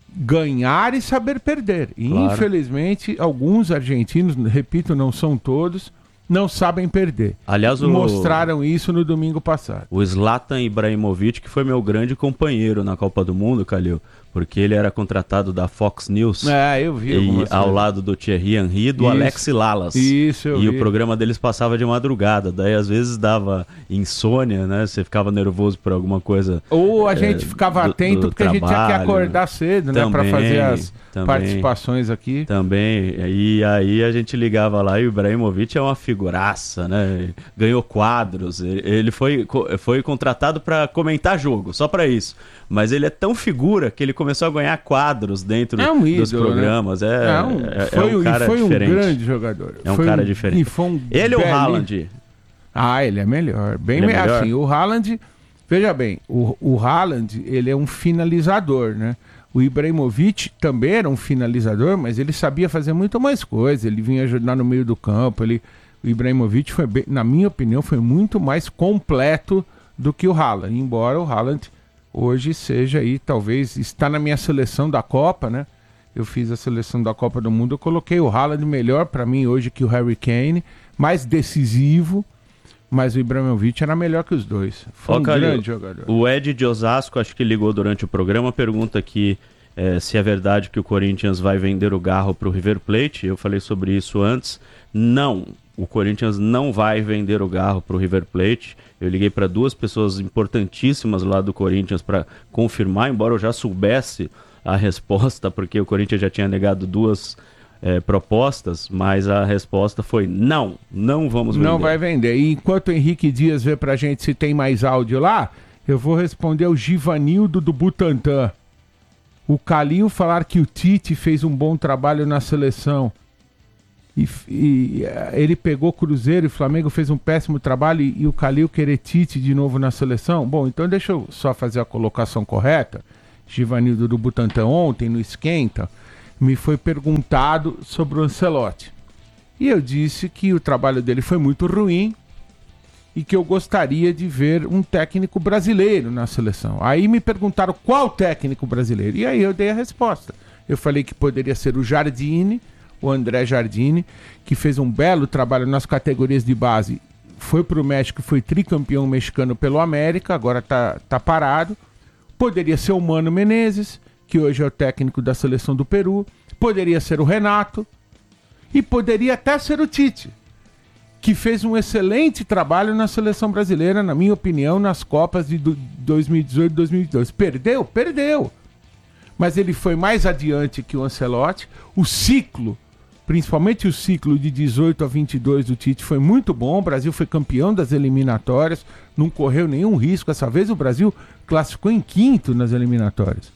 ganhar e saber perder. E claro, infelizmente, alguns argentinos, repito, não são todos, não sabem perder. Aliás, o... mostraram isso no domingo passado. O Zlatan Ibrahimovic, que foi meu grande companheiro na Copa do Mundo, Calil, porque ele era contratado da Fox News. É, eu vi. E ao coisas. lado do Thierry Henry e do isso, Alex Lalas. Isso, eu E vi. o programa deles passava de madrugada. Daí, às vezes, dava insônia, né? Você ficava nervoso por alguma coisa. Ou a gente é, ficava do, atento do porque trabalho, a gente tinha que acordar cedo, né? Para fazer as também, participações aqui. Também. E aí a gente ligava lá e o Ibrahimovic é uma figuraça, né? Ganhou quadros. Ele foi, foi contratado para comentar jogo, só para isso. Mas ele é tão figura que ele começou a ganhar quadros dentro é um ídolo, dos programas. Né? É, é, um, é, foi, é um cara foi diferente. um grande jogador. É um foi cara um, diferente. E foi um ele ou o belíssimo... Haaland? Ah, ele é melhor. Bem ele é melhor? assim, o Haaland... Veja bem, o, o Haaland, ele é um finalizador, né? O Ibrahimovic também era um finalizador, mas ele sabia fazer muito mais coisa. Ele vinha ajudar no meio do campo. Ele, o Ibrahimovic, foi bem, na minha opinião, foi muito mais completo do que o Haaland. Embora o Haaland hoje seja aí, talvez, está na minha seleção da Copa, né? Eu fiz a seleção da Copa do Mundo, eu coloquei o Haaland melhor para mim hoje que o Harry Kane, mais decisivo, mas o Ibrahimovic era melhor que os dois. Foi Ó, um Calil, grande jogador. O Ed de Osasco, acho que ligou durante o programa, pergunta aqui é, se é verdade que o Corinthians vai vender o Garro para o River Plate. Eu falei sobre isso antes. Não, o Corinthians não vai vender o Garro para o River Plate. Eu liguei para duas pessoas importantíssimas lá do Corinthians para confirmar, embora eu já soubesse a resposta, porque o Corinthians já tinha negado duas é, propostas, mas a resposta foi não, não vamos vender. Não vai vender. E enquanto o Henrique Dias vê pra gente se tem mais áudio lá, eu vou responder ao Givanildo do Butantã. O Calil falar que o Tite fez um bom trabalho na seleção. E, e ele pegou Cruzeiro e Flamengo, fez um péssimo trabalho, e, e o Calil querer Tite de novo na seleção. Bom, então deixa eu só fazer a colocação correta. Givanildo do Butantã ontem, no Esquenta, me foi perguntado sobre o Ancelotti. E eu disse que o trabalho dele foi muito ruim e que eu gostaria de ver um técnico brasileiro na seleção. Aí me perguntaram qual técnico brasileiro. E aí eu dei a resposta. Eu falei que poderia ser o Jardine, o André Jardine, que fez um belo trabalho nas categorias de base. Foi para o México, foi tricampeão mexicano pelo América, agora está tá parado. Poderia ser o Mano Menezes, que hoje é o técnico da seleção do Peru. Poderia ser o Renato. E poderia até ser o Tite, que fez um excelente trabalho na seleção brasileira, na minha opinião, nas Copas de dois mil e dezoito e dois mil e doze. Perdeu? Perdeu. Mas ele foi mais adiante que o Ancelotti. O ciclo, principalmente o ciclo de dezoito a vinte e dois do Tite, foi muito bom. O Brasil foi campeão das eliminatórias, não correu nenhum risco. Essa vez o Brasil classificou em quinto nas eliminatórias.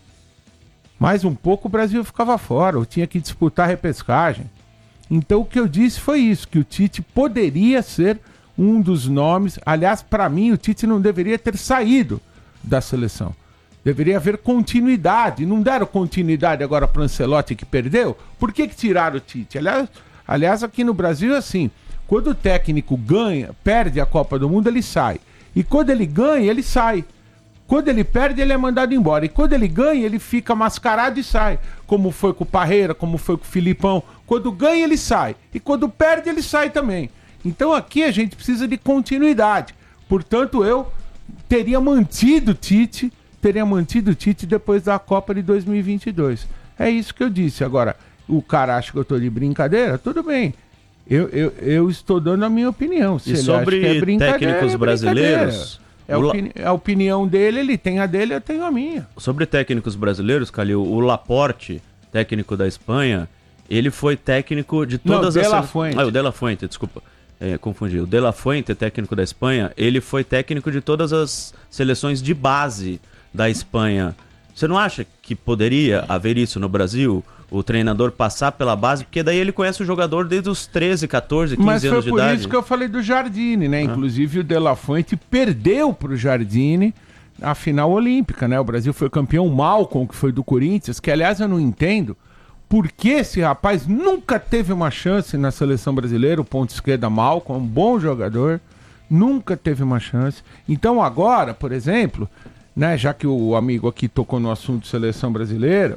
Mais um pouco o Brasil ficava fora, ou tinha que disputar a repescagem. Então o que eu disse foi isso, que o Tite poderia ser um dos nomes. Aliás, para mim, o Tite não deveria ter saído da seleção. Deveria haver continuidade. Não deram continuidade agora para o Ancelotti, que perdeu? Por que que tiraram o Tite? Aliás, aliás, aqui no Brasil é assim, quando o técnico ganha, perde a Copa do Mundo, ele sai. E quando ele ganha, ele sai. Quando ele perde, ele é mandado embora. E quando ele ganha, ele fica mascarado e sai. Como foi com o Parreira, como foi com o Filipão. Quando ganha, ele sai. E quando perde, ele sai também. Então aqui a gente precisa de continuidade. Portanto, eu teria mantido o Tite, teria mantido o Tite depois da Copa de dois mil e vinte e dois. É isso que eu disse. Agora, o cara acha que eu estou de brincadeira? Tudo bem. Eu, eu, eu estou dando a minha opinião. Se e ele sobre acha que é brincadeira, técnicos é brasileiros... É a, opini- a opinião dele, ele tem a dele, eu tenho a minha. Sobre técnicos brasileiros, Calil, o Laporte, técnico da Espanha, ele foi técnico de todas Não, as... De La Fuente. Ah, o De La Fuente, desculpa. É, confundi. O De La Fuente, técnico da Espanha, ele foi técnico de todas as seleções de base da Espanha. Você não acha que poderia haver isso no Brasil? O treinador passar pela base, porque daí ele conhece o jogador desde os treze, catorze, quinze anos de idade. Mas foi por isso que eu falei do Jardine, né? Ah. Inclusive o De La Fuente perdeu pro Jardine a final olímpica, né? O Brasil foi campeão. Malcom, que foi do Corinthians, que aliás eu não entendo por que esse rapaz nunca teve uma chance na seleção brasileira. O ponto esquerda Malcom, um bom jogador, nunca teve uma chance. Então agora, por exemplo, né, já que o amigo aqui tocou no assunto seleção brasileira,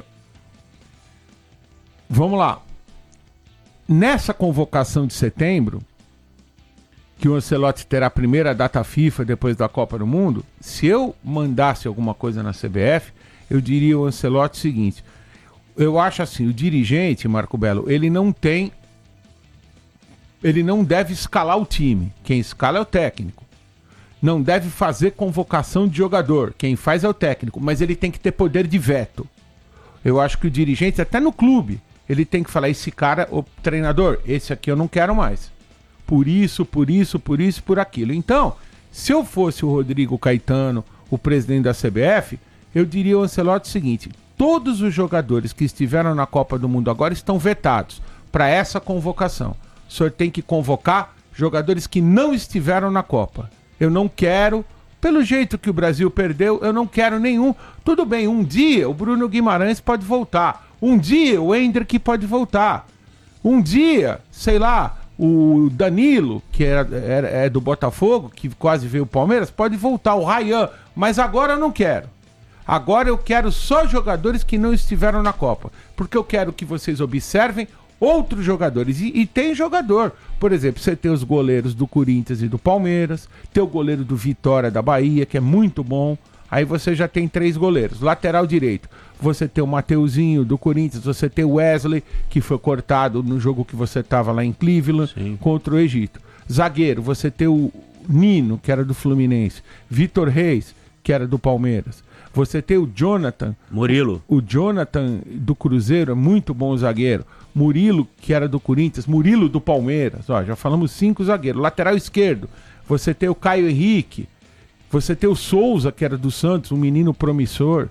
vamos lá. Nessa convocação de setembro, que o Ancelotti terá a primeira data FIFA depois da Copa do Mundo, se eu mandasse alguma coisa na C B F, eu diria ao Ancelotti o seguinte: eu acho assim, o dirigente, Marco Belo, ele não tem, ele não deve escalar o time. Quem escala é o técnico. Não deve fazer convocação de jogador. Quem faz é o técnico, mas ele tem que ter poder de veto. Eu acho que o dirigente, até no clube, ele tem que falar, esse cara, o treinador, esse aqui eu não quero mais. Por isso, por isso, por isso, por aquilo. Então, se eu fosse o Rodrigo Caetano, o presidente da C B F, eu diria ao Ancelotti o seguinte: todos os jogadores que estiveram na Copa do Mundo agora estão vetados para essa convocação. O senhor tem que convocar jogadores que não estiveram na Copa. Eu não quero, pelo jeito que o Brasil perdeu, eu não quero nenhum. Tudo bem, um dia o Bruno Guimarães pode voltar. Um dia o Hendrick pode voltar. Um dia, sei lá, o Danilo, que era, era, é do Botafogo, que quase veio o Palmeiras, pode voltar. O Ryan, mas agora eu não quero. Agora eu quero só jogadores que não estiveram na Copa. Porque eu quero que vocês observem outros jogadores. E, e tem jogador. Por exemplo, você tem os goleiros do Corinthians e do Palmeiras, tem o goleiro do Vitória da Bahia, que é muito bom. Aí você já tem três goleiros. Lateral direito, você tem o Mateuzinho do Corinthians, você tem o Wesley, que foi cortado no jogo que você estava lá em Cleveland, Sim. contra o Egito. Zagueiro, você tem o Nino, que era do Fluminense. Vitor Reis, que era do Palmeiras. Você tem o Jonathan. Murilo. O Jonathan do Cruzeiro é muito bom zagueiro. Murilo, que era do Corinthians. Murilo do Palmeiras. Ó, já falamos cinco zagueiros. Lateral esquerdo, você tem o Caio Henrique. Você tem o Souza, que era do Santos, um menino promissor.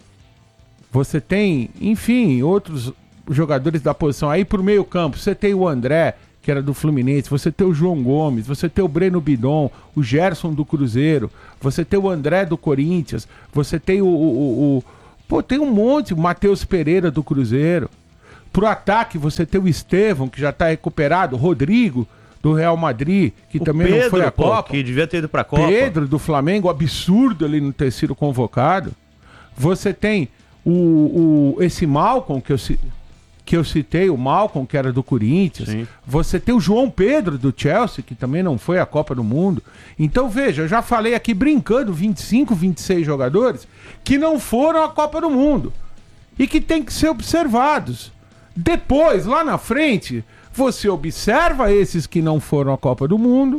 Você tem, enfim, outros jogadores da posição. Aí pro meio campo, você tem o André, que era do Fluminense. Você tem o João Gomes. Você tem o Breno Bidon, o Gerson do Cruzeiro. Você tem o André do Corinthians. Você tem o... o, o, o pô, tem um monte. O Matheus Pereira do Cruzeiro. Pro ataque, você tem o Estevão, que já tá recuperado. Rodrigo, do Real Madrid, que o também Pedro, não foi à pô, Copa. Que devia ter ido pra Copa. Pedro, do Flamengo, absurdo ele não ter sido convocado. Você tem o, o, esse Malcom, que eu, que eu citei, o Malcom, que era do Corinthians. Sim. Você tem o João Pedro, do Chelsea, que também não foi à Copa do Mundo. Então, veja, eu já falei aqui brincando, vinte e cinco, vinte e seis jogadores que não foram à Copa do Mundo e que tem que ser observados. Depois, lá na frente, você observa esses que não foram à Copa do Mundo,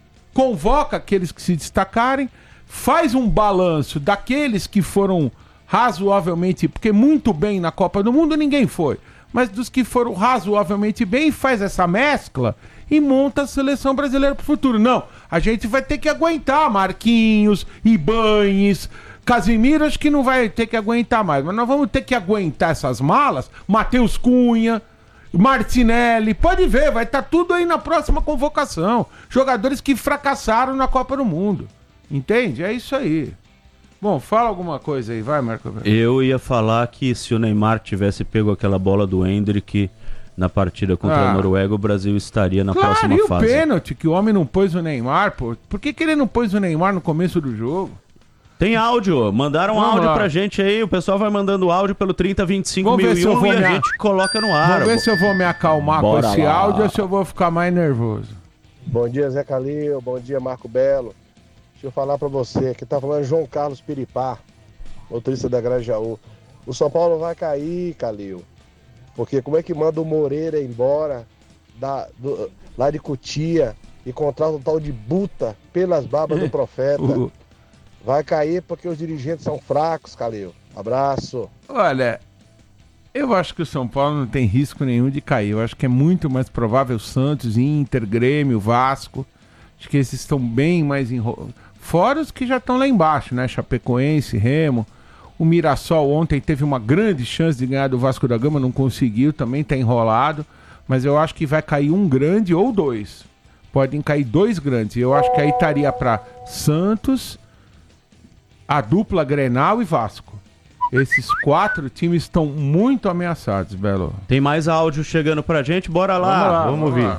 convoca aqueles que se destacarem, faz um balanço daqueles que foram razoavelmente, porque muito bem na Copa do Mundo ninguém foi, mas dos que foram razoavelmente bem, faz essa mescla e monta a seleção brasileira para o futuro. Não, a gente vai ter que aguentar Marquinhos, Ibañez, Casimiro, acho que não vai ter que aguentar mais, mas nós vamos ter que aguentar essas malas, Matheus Cunha, Martinelli, pode ver, vai estar tá tudo aí na próxima convocação. Jogadores que fracassaram na Copa do Mundo. Entende? É isso aí. Bom, fala alguma coisa aí, vai, Marco. Eu ia falar que se o Neymar tivesse pego aquela bola do Endrick na partida contra ah. a Noruega, o Brasil estaria na claro, próxima e o fase. Pênalti que o homem não pôs o Neymar, pô. Por que, que ele não pôs o Neymar no começo do jogo? Tem áudio, mandaram Vamos áudio lá. pra gente aí, o pessoal vai mandando áudio pelo trinta, vinte e cinco mil e um e a me... gente coloca no ar. Vamos ver se eu vou me acalmar Bora com esse lá. áudio ou se eu vou ficar mais nervoso. Bom dia, Zé Calil, bom dia, Marco Belo. Deixa eu falar pra você, aqui tá falando João Carlos Piripá, motorista da Grajaú. O São Paulo vai cair, Calil, porque como é que manda o Moreira embora da, do, lá de Cotia e contrata um tal de Buta pelas babas do profeta? Uh. Vai cair porque os dirigentes são fracos, Calil. Abraço. Olha, eu acho que o São Paulo não tem risco nenhum de cair. Eu acho que é muito mais provável Santos, Inter, Grêmio, Vasco. Acho que esses estão bem mais enrolados. Fora os que já estão lá embaixo, né? Chapecoense, Remo. O Mirassol ontem teve uma grande chance de ganhar do Vasco da Gama, não conseguiu, também está enrolado. Mas eu acho que vai cair um grande ou dois. Podem cair dois grandes. Eu acho que aí estaria para Santos, a dupla Grenal e Vasco. Esses quatro times estão muito ameaçados, Belo. Tem mais áudio chegando pra gente, bora lá, vamos, lá, vamos, vamos ouvir. Lá.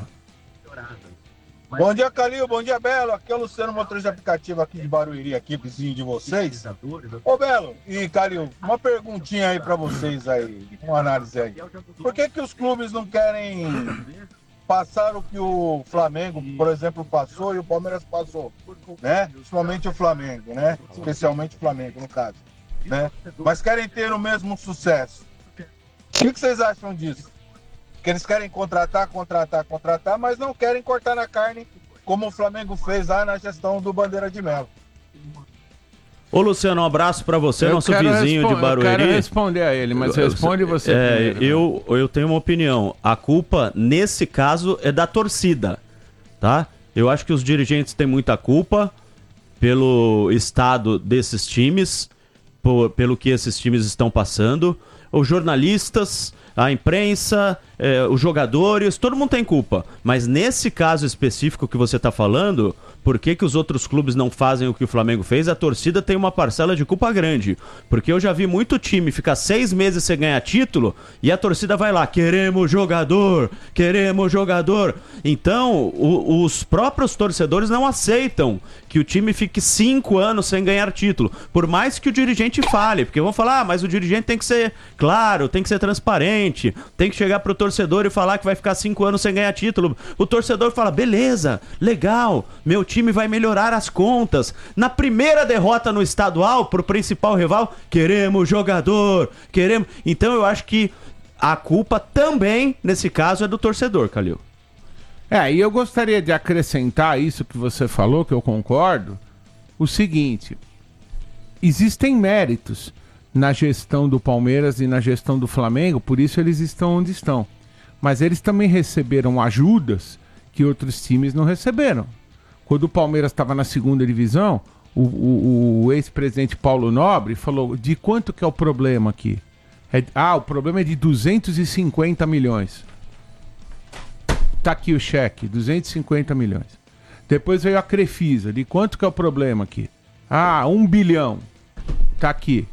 Bom dia, Calil, bom dia, Belo. Aqui é o Luciano, motorista de aplicativo aqui de Barueri, aqui, vizinho de vocês. Ô, Belo e Calil, uma perguntinha aí pra vocês aí, uma análise aí. Por que que os clubes não querem passar o que o Flamengo, por exemplo, passou e o Palmeiras passou, né? Principalmente o Flamengo, né? Especialmente o Flamengo, no caso, né? Mas querem ter o mesmo sucesso. O que que vocês acham disso? Que eles querem contratar, contratar, contratar, mas não querem cortar na carne, como o Flamengo fez lá na gestão do Bandeira de Melo. Ô Luciano, um abraço pra você, eu nosso vizinho de Barueri. Eu quero responder a ele, mas responde você é, primeiro. Eu, eu tenho uma opinião. A culpa, nesse caso, é da torcida, tá? Eu acho que os dirigentes têm muita culpa pelo estado desses times, por, pelo que esses times estão passando. Os jornalistas, a imprensa, eh, os jogadores, todo mundo tem culpa. Mas nesse caso específico que você está falando, por que, que os outros clubes não fazem o que o Flamengo fez, a torcida tem uma parcela de culpa grande. Porque eu já vi muito time ficar seis meses sem ganhar título e a torcida vai lá, queremos jogador, queremos jogador. Então, o, os próprios torcedores não aceitam que o time fique cinco anos sem ganhar título. Por mais que o dirigente fale, porque vão falar, ah, mas o dirigente tem que ser claro, tem que ser transparente, tem que chegar pro torcedor e falar que vai ficar cinco anos sem ganhar título. O torcedor fala, beleza, legal, meu time vai melhorar as contas. Na primeira derrota no estadual pro principal rival, queremos jogador, queremos... Então eu acho que a culpa também, nesse caso, é do torcedor, Calil. É, e eu gostaria de acrescentar isso que você falou, que eu concordo, o seguinte, existem méritos na gestão do Palmeiras e na gestão do Flamengo, por isso eles estão onde estão. Mas eles também receberam ajudas que outros times não receberam. Quando o Palmeiras estava na segunda divisão, o, o, o ex-presidente Paulo Nobre falou, de quanto que é o problema aqui? É, ah, o problema é de duzentos e cinquenta milhões. Tá aqui o cheque, duzentos e cinquenta milhões. Depois veio a Crefisa, de quanto que é o problema aqui? Ah, um bilhão. Tá aqui.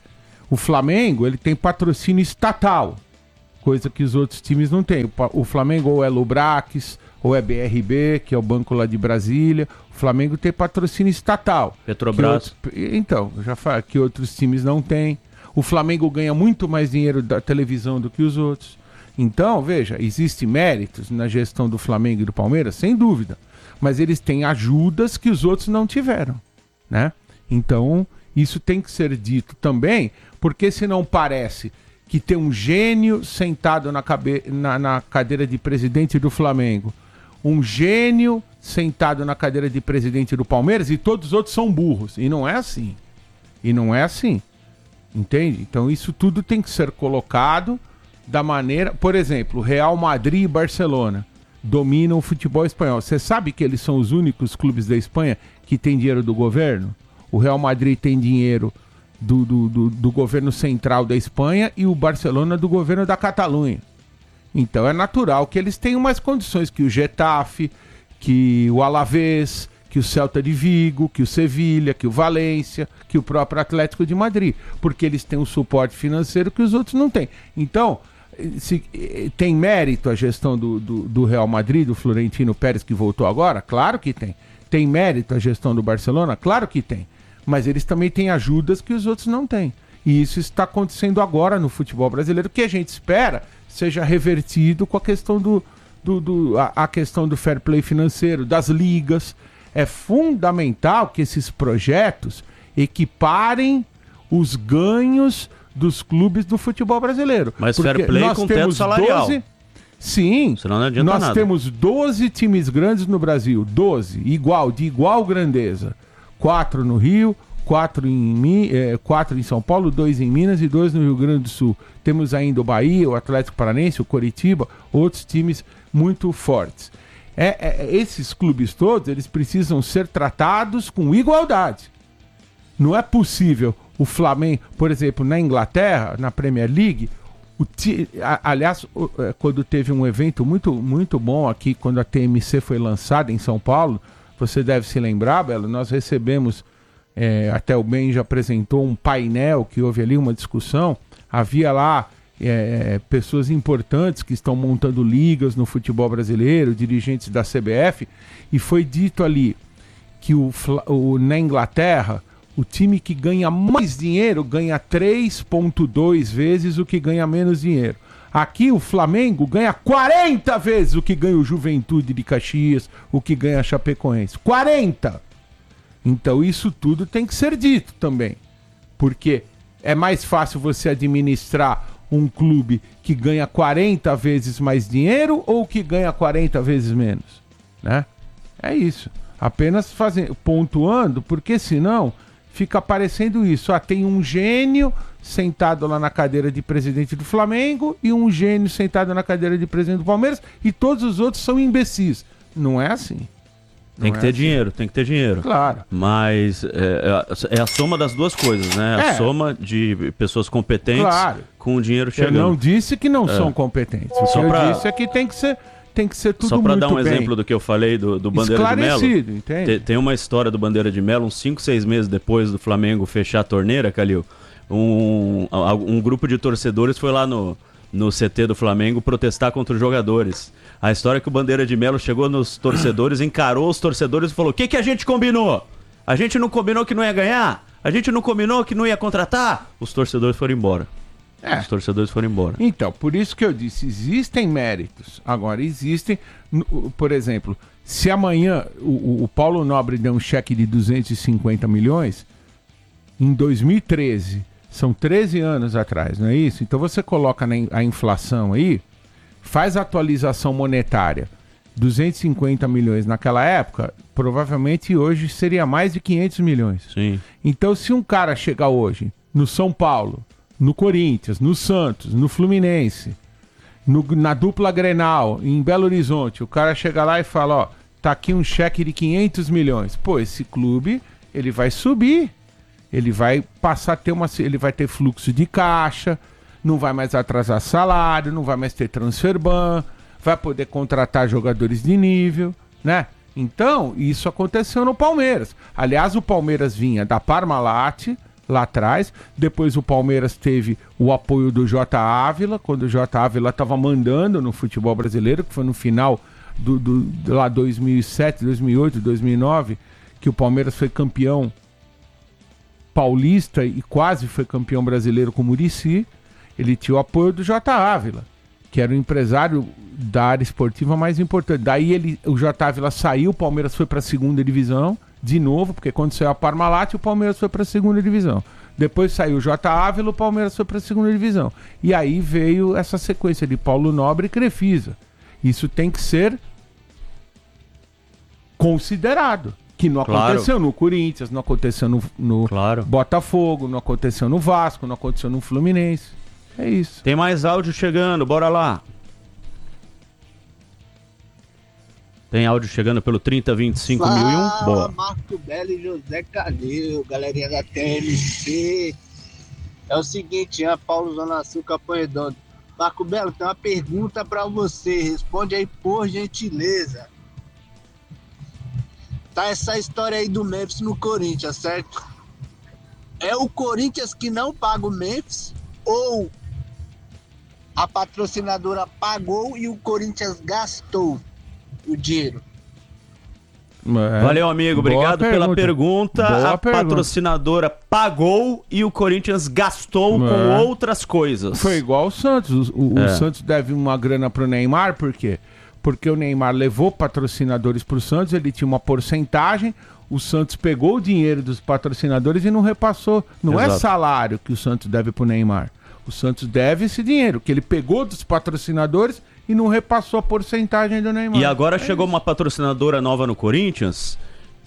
O Flamengo, ele tem patrocínio estatal, coisa que os outros times não têm. O Flamengo ou é Lubrax, ou é B R B, que é o banco lá de Brasília. O Flamengo tem patrocínio estatal. Petrobras. Outros... Então, eu já falei que outros times não têm. O Flamengo ganha muito mais dinheiro da televisão do que os outros. Então, veja, existem méritos na gestão do Flamengo e do Palmeiras, sem dúvida. Mas eles têm ajudas que os outros não tiveram, né? Então, isso tem que ser dito também, porque senão parece que tem um gênio sentado na, cabe... na, na cadeira de presidente do Flamengo, um gênio sentado na cadeira de presidente do Palmeiras e todos os outros são burros. E não é assim. E não é assim. Entende? Então, isso tudo tem que ser colocado da maneira... Por exemplo, Real Madrid e Barcelona dominam o futebol espanhol. Você sabe que eles são os únicos clubes da Espanha que têm dinheiro do governo? O Real Madrid tem dinheiro do, do, do, do governo central da Espanha e o Barcelona do governo da Catalunha. Então é natural que eles tenham mais condições que o Getafe, que o Alavés, que o Celta de Vigo, que o Sevilha, que o Valência, que o próprio Atlético de Madrid, porque eles têm um suporte financeiro que os outros não têm. Então, se, tem mérito a gestão do, do, do Real Madrid, do Florentino Pérez, que voltou agora? Claro que tem. Tem mérito a gestão do Barcelona? Claro que tem. Mas eles também têm ajudas que os outros não têm. E isso está acontecendo agora no futebol brasileiro, que a gente espera seja revertido com a questão do, do, do, a, a questão do fair play financeiro, das ligas. É fundamental que esses projetos equiparem os ganhos dos clubes do futebol brasileiro. Mas fair play com teto salarial. doze... Sim, senão não adianta nós nada. temos doze times grandes no Brasil, doze, igual, de igual grandeza. Quatro no Rio, quatro em, é, quatro em São Paulo, dois em Minas e dois no Rio Grande do Sul. Temos ainda o Bahia, o Atlético Paranaense, o Coritiba, outros times muito fortes. É, é, esses clubes todos, eles precisam ser tratados com igualdade. Não é possível o Flamengo, por exemplo, na Inglaterra, na Premier League, o ti, a, aliás, o, é, quando teve um evento muito, muito bom aqui, quando a T M C foi lançada em São Paulo, você deve se lembrar, Belo, nós recebemos, é, até o Ben já apresentou um painel que houve ali uma discussão, havia lá é, pessoas importantes que estão montando ligas no futebol brasileiro, dirigentes da C B F, e foi dito ali que o, o, na Inglaterra, o time que ganha mais dinheiro ganha três vírgula dois vezes o que ganha menos dinheiro. Aqui o Flamengo ganha quarenta vezes o que ganha o Juventude de Caxias, o que ganha a Chapecoense. quarenta! Então isso tudo tem que ser dito também. Porque é mais fácil você administrar um clube que ganha quarenta vezes mais dinheiro ou que ganha quarenta vezes menos, né? É isso. Apenas fazendo, pontuando, porque senão fica parecendo isso. Ah, tem um gênio sentado lá na cadeira de presidente do Flamengo e um gênio sentado na cadeira de presidente do Palmeiras e todos os outros são imbecis. Não é assim. Tem que ter dinheiro, tem que ter dinheiro. Claro. Mas é, é a soma das duas coisas, né? A É. soma de pessoas competentes Claro. com o dinheiro chegando. Eu não disse que não É. são competentes. O Só que eu pra- disse é que tem que ser, tem que ser tudo Só muito bem. para dar um exemplo do que eu falei do, do Bandeira de Melo, tem, tem uma história do Bandeira de Melo, uns cinco, seis meses depois do Flamengo fechar a torneira, Calil, um, um grupo de torcedores foi lá no, no C T do Flamengo protestar contra os jogadores. A história é que o Bandeira de Melo chegou nos torcedores, encarou os torcedores e falou: o que, que a gente combinou? A gente não combinou que não ia ganhar? A gente não combinou que não ia contratar? Os torcedores foram embora. É. Os torcedores foram embora. Então, por isso que eu disse, existem méritos. Agora, existem, por exemplo, se amanhã o, o Paulo Nobre der um cheque de duzentos e cinquenta milhões, em dois mil e treze, são treze anos atrás, não é isso? Então você coloca na, a inflação aí, faz a atualização monetária, duzentos e cinquenta milhões naquela época, provavelmente hoje seria mais de quinhentos milhões. Sim. Então, se um cara chegar hoje no São Paulo, no Corinthians, no Santos, no Fluminense, no, na dupla Grenal, em Belo Horizonte, o cara chega lá e fala, ó, tá aqui um cheque de quinhentos milhões. Pô, esse clube, ele vai subir, ele vai passar a ter uma, ele vai ter fluxo de caixa, não vai mais atrasar salário, não vai mais ter transfer ban, vai poder contratar jogadores de nível, né? Então, isso aconteceu no Palmeiras. Aliás, o Palmeiras vinha da Parmalat, lá atrás, depois o Palmeiras teve o apoio do J. Ávila, quando o J. Ávila estava mandando no futebol brasileiro, que foi no final do, do, do lá dois mil e sete, dois mil e oito, dois mil e nove, que o Palmeiras foi campeão paulista e quase foi campeão brasileiro com o Muricy. Ele tinha o apoio do J. Ávila, que era o empresário da área esportiva mais importante. Daí ele, o J. Ávila saiu, o Palmeiras foi para a segunda divisão, de novo, porque quando saiu a Parmalat, o Palmeiras foi para a segunda divisão. Depois saiu o J. Ávila, o Palmeiras foi para a segunda divisão. E aí veio essa sequência de Paulo Nobre e Crefisa. Isso tem que ser considerado. Que não aconteceu claro. no Corinthians, não aconteceu no, no claro. Botafogo, não aconteceu no Vasco, não aconteceu no Fluminense. É isso. Tem mais áudio chegando, bora lá. Tem áudio chegando pelo trinta, vinte e cinco mil e um. Boa. Marco Belo e José Calil, galerinha da T M C. É o seguinte, é Paulo Zona Sul, Capão Redondo. Marco Belo, tem uma pergunta pra você. Responde aí, por gentileza. Tá essa história aí do Memphis no Corinthians, certo? É o Corinthians que não paga o Memphis ou a patrocinadora pagou e o Corinthians gastou o dinheiro? É. Valeu, amigo. Obrigado pergunta. pela pergunta. Boa a pergunta. Patrocinadora pagou e o Corinthians gastou é. com outras coisas. Foi igual o Santos. O, é. o Santos deve uma grana pro Neymar, por quê? Porque o Neymar levou patrocinadores pro Santos, ele tinha uma porcentagem, o Santos pegou o dinheiro dos patrocinadores e não repassou. Não Exato. é salário que o Santos deve pro Neymar. O Santos deve esse dinheiro, que ele pegou dos patrocinadores e não repassou a porcentagem do Neymar. E agora é chegou isso. uma patrocinadora nova no Corinthians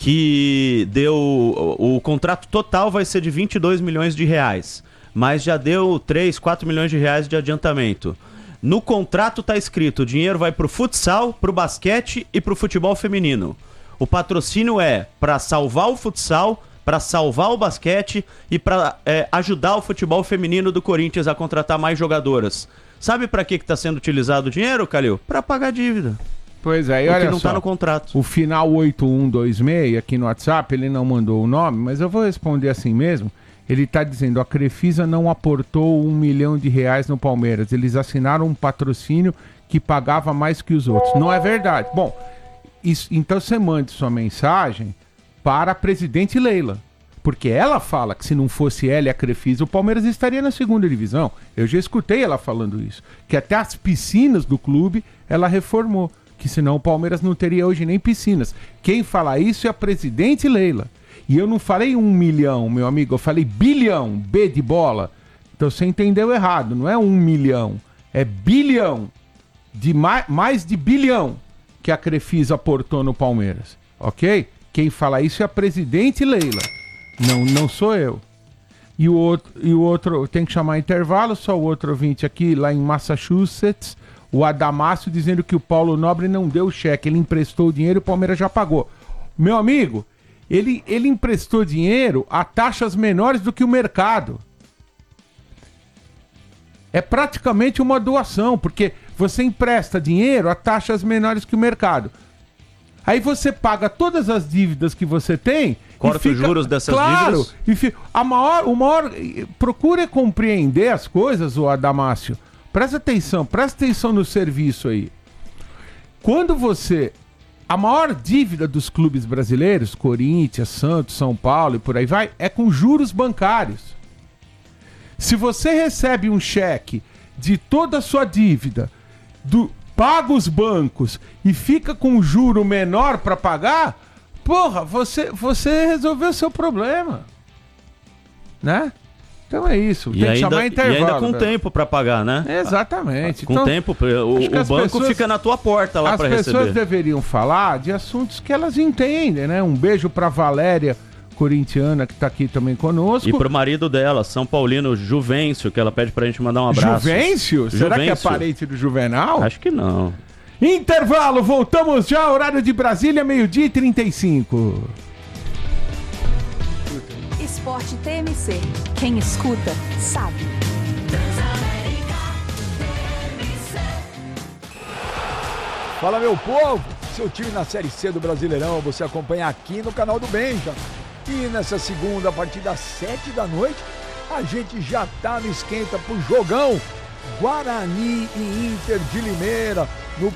que deu... O, o contrato total vai ser de vinte e dois milhões de reais, mas já deu três, quatro milhões de reais de adiantamento. No contrato tá escrito, o dinheiro vai pro futsal, pro basquete e pro futebol feminino. O patrocínio é para salvar o futsal, para salvar o basquete e para é, ajudar o futebol feminino do Corinthians a contratar mais jogadoras. Sabe para que que tá sendo utilizado o dinheiro, Calil? Para pagar dívida. Pois é, e olha que não só, tá no contrato. O final oito um dois seis aqui no WhatsApp, ele não mandou o nome, mas eu vou responder assim mesmo. Ele está dizendo, a Crefisa não aportou um milhão de reais no Palmeiras. Eles assinaram um patrocínio que pagava mais que os outros. Não é verdade. Bom, isso, então você mande sua mensagem para a presidente Leila. Porque ela fala que se não fosse ela e a Crefisa, o Palmeiras estaria na segunda divisão. Eu já escutei ela falando isso. Que até as piscinas do clube ela reformou. Que senão o Palmeiras não teria hoje nem piscinas. Quem fala isso é a presidente Leila. E eu não falei um milhão, meu amigo, eu falei bilhão, B de bola. Então você entendeu errado, não é um milhão, é bilhão, de mais, mais de bilhão que a Crefisa aportou no Palmeiras, ok? Quem fala isso é a presidente Leila, não, não sou eu. E o outro, e o outro tem que chamar intervalo, só o outro ouvinte aqui, lá em Massachusetts, o Adamácio dizendo que o Paulo Nobre não deu o cheque, ele emprestou o dinheiro e o Palmeiras já pagou. Meu amigo... Ele, ele emprestou dinheiro a taxas menores do que o mercado. É praticamente uma doação, porque você empresta dinheiro a taxas menores que o mercado. Aí você paga todas as dívidas que você tem. Corta os juros dessas claro, dívidas. E fica, a maior, o maior, procure compreender as coisas, o Adamácio. Presta atenção, presta atenção no serviço aí. Quando você... A maior dívida dos clubes brasileiros, Corinthians, Santos, São Paulo e por aí vai, é com juros bancários. Se você recebe um cheque de toda a sua dívida, do, paga os bancos e fica com um juro menor para pagar, porra, você, você resolveu o seu problema. Né? Então é isso. E tem ainda, que chamar intervalo. E ainda com velho. tempo para pagar, né? Exatamente. Com então, tempo, o, o banco pessoas, fica na tua porta lá para receber. As pessoas deveriam falar de assuntos que elas entendem, né? Um beijo para Valéria, corintiana, que tá aqui também conosco. E pro marido dela, São Paulino Juvencio, que ela pede pra gente mandar um abraço. Juvencio? Será Juvencio. que é parente do Juvenal? Acho que não. Intervalo, voltamos já, horário de Brasília, meio-dia e trinta e cinco. Esporte T M C. Quem escuta, sabe. Fala, meu povo! Seu time na Série C do Brasileirão, você acompanha aqui no canal do Benja. E nessa segunda, a partir das sete da noite, a gente já tá no esquenta pro jogão Guarani e Inter de Limeira.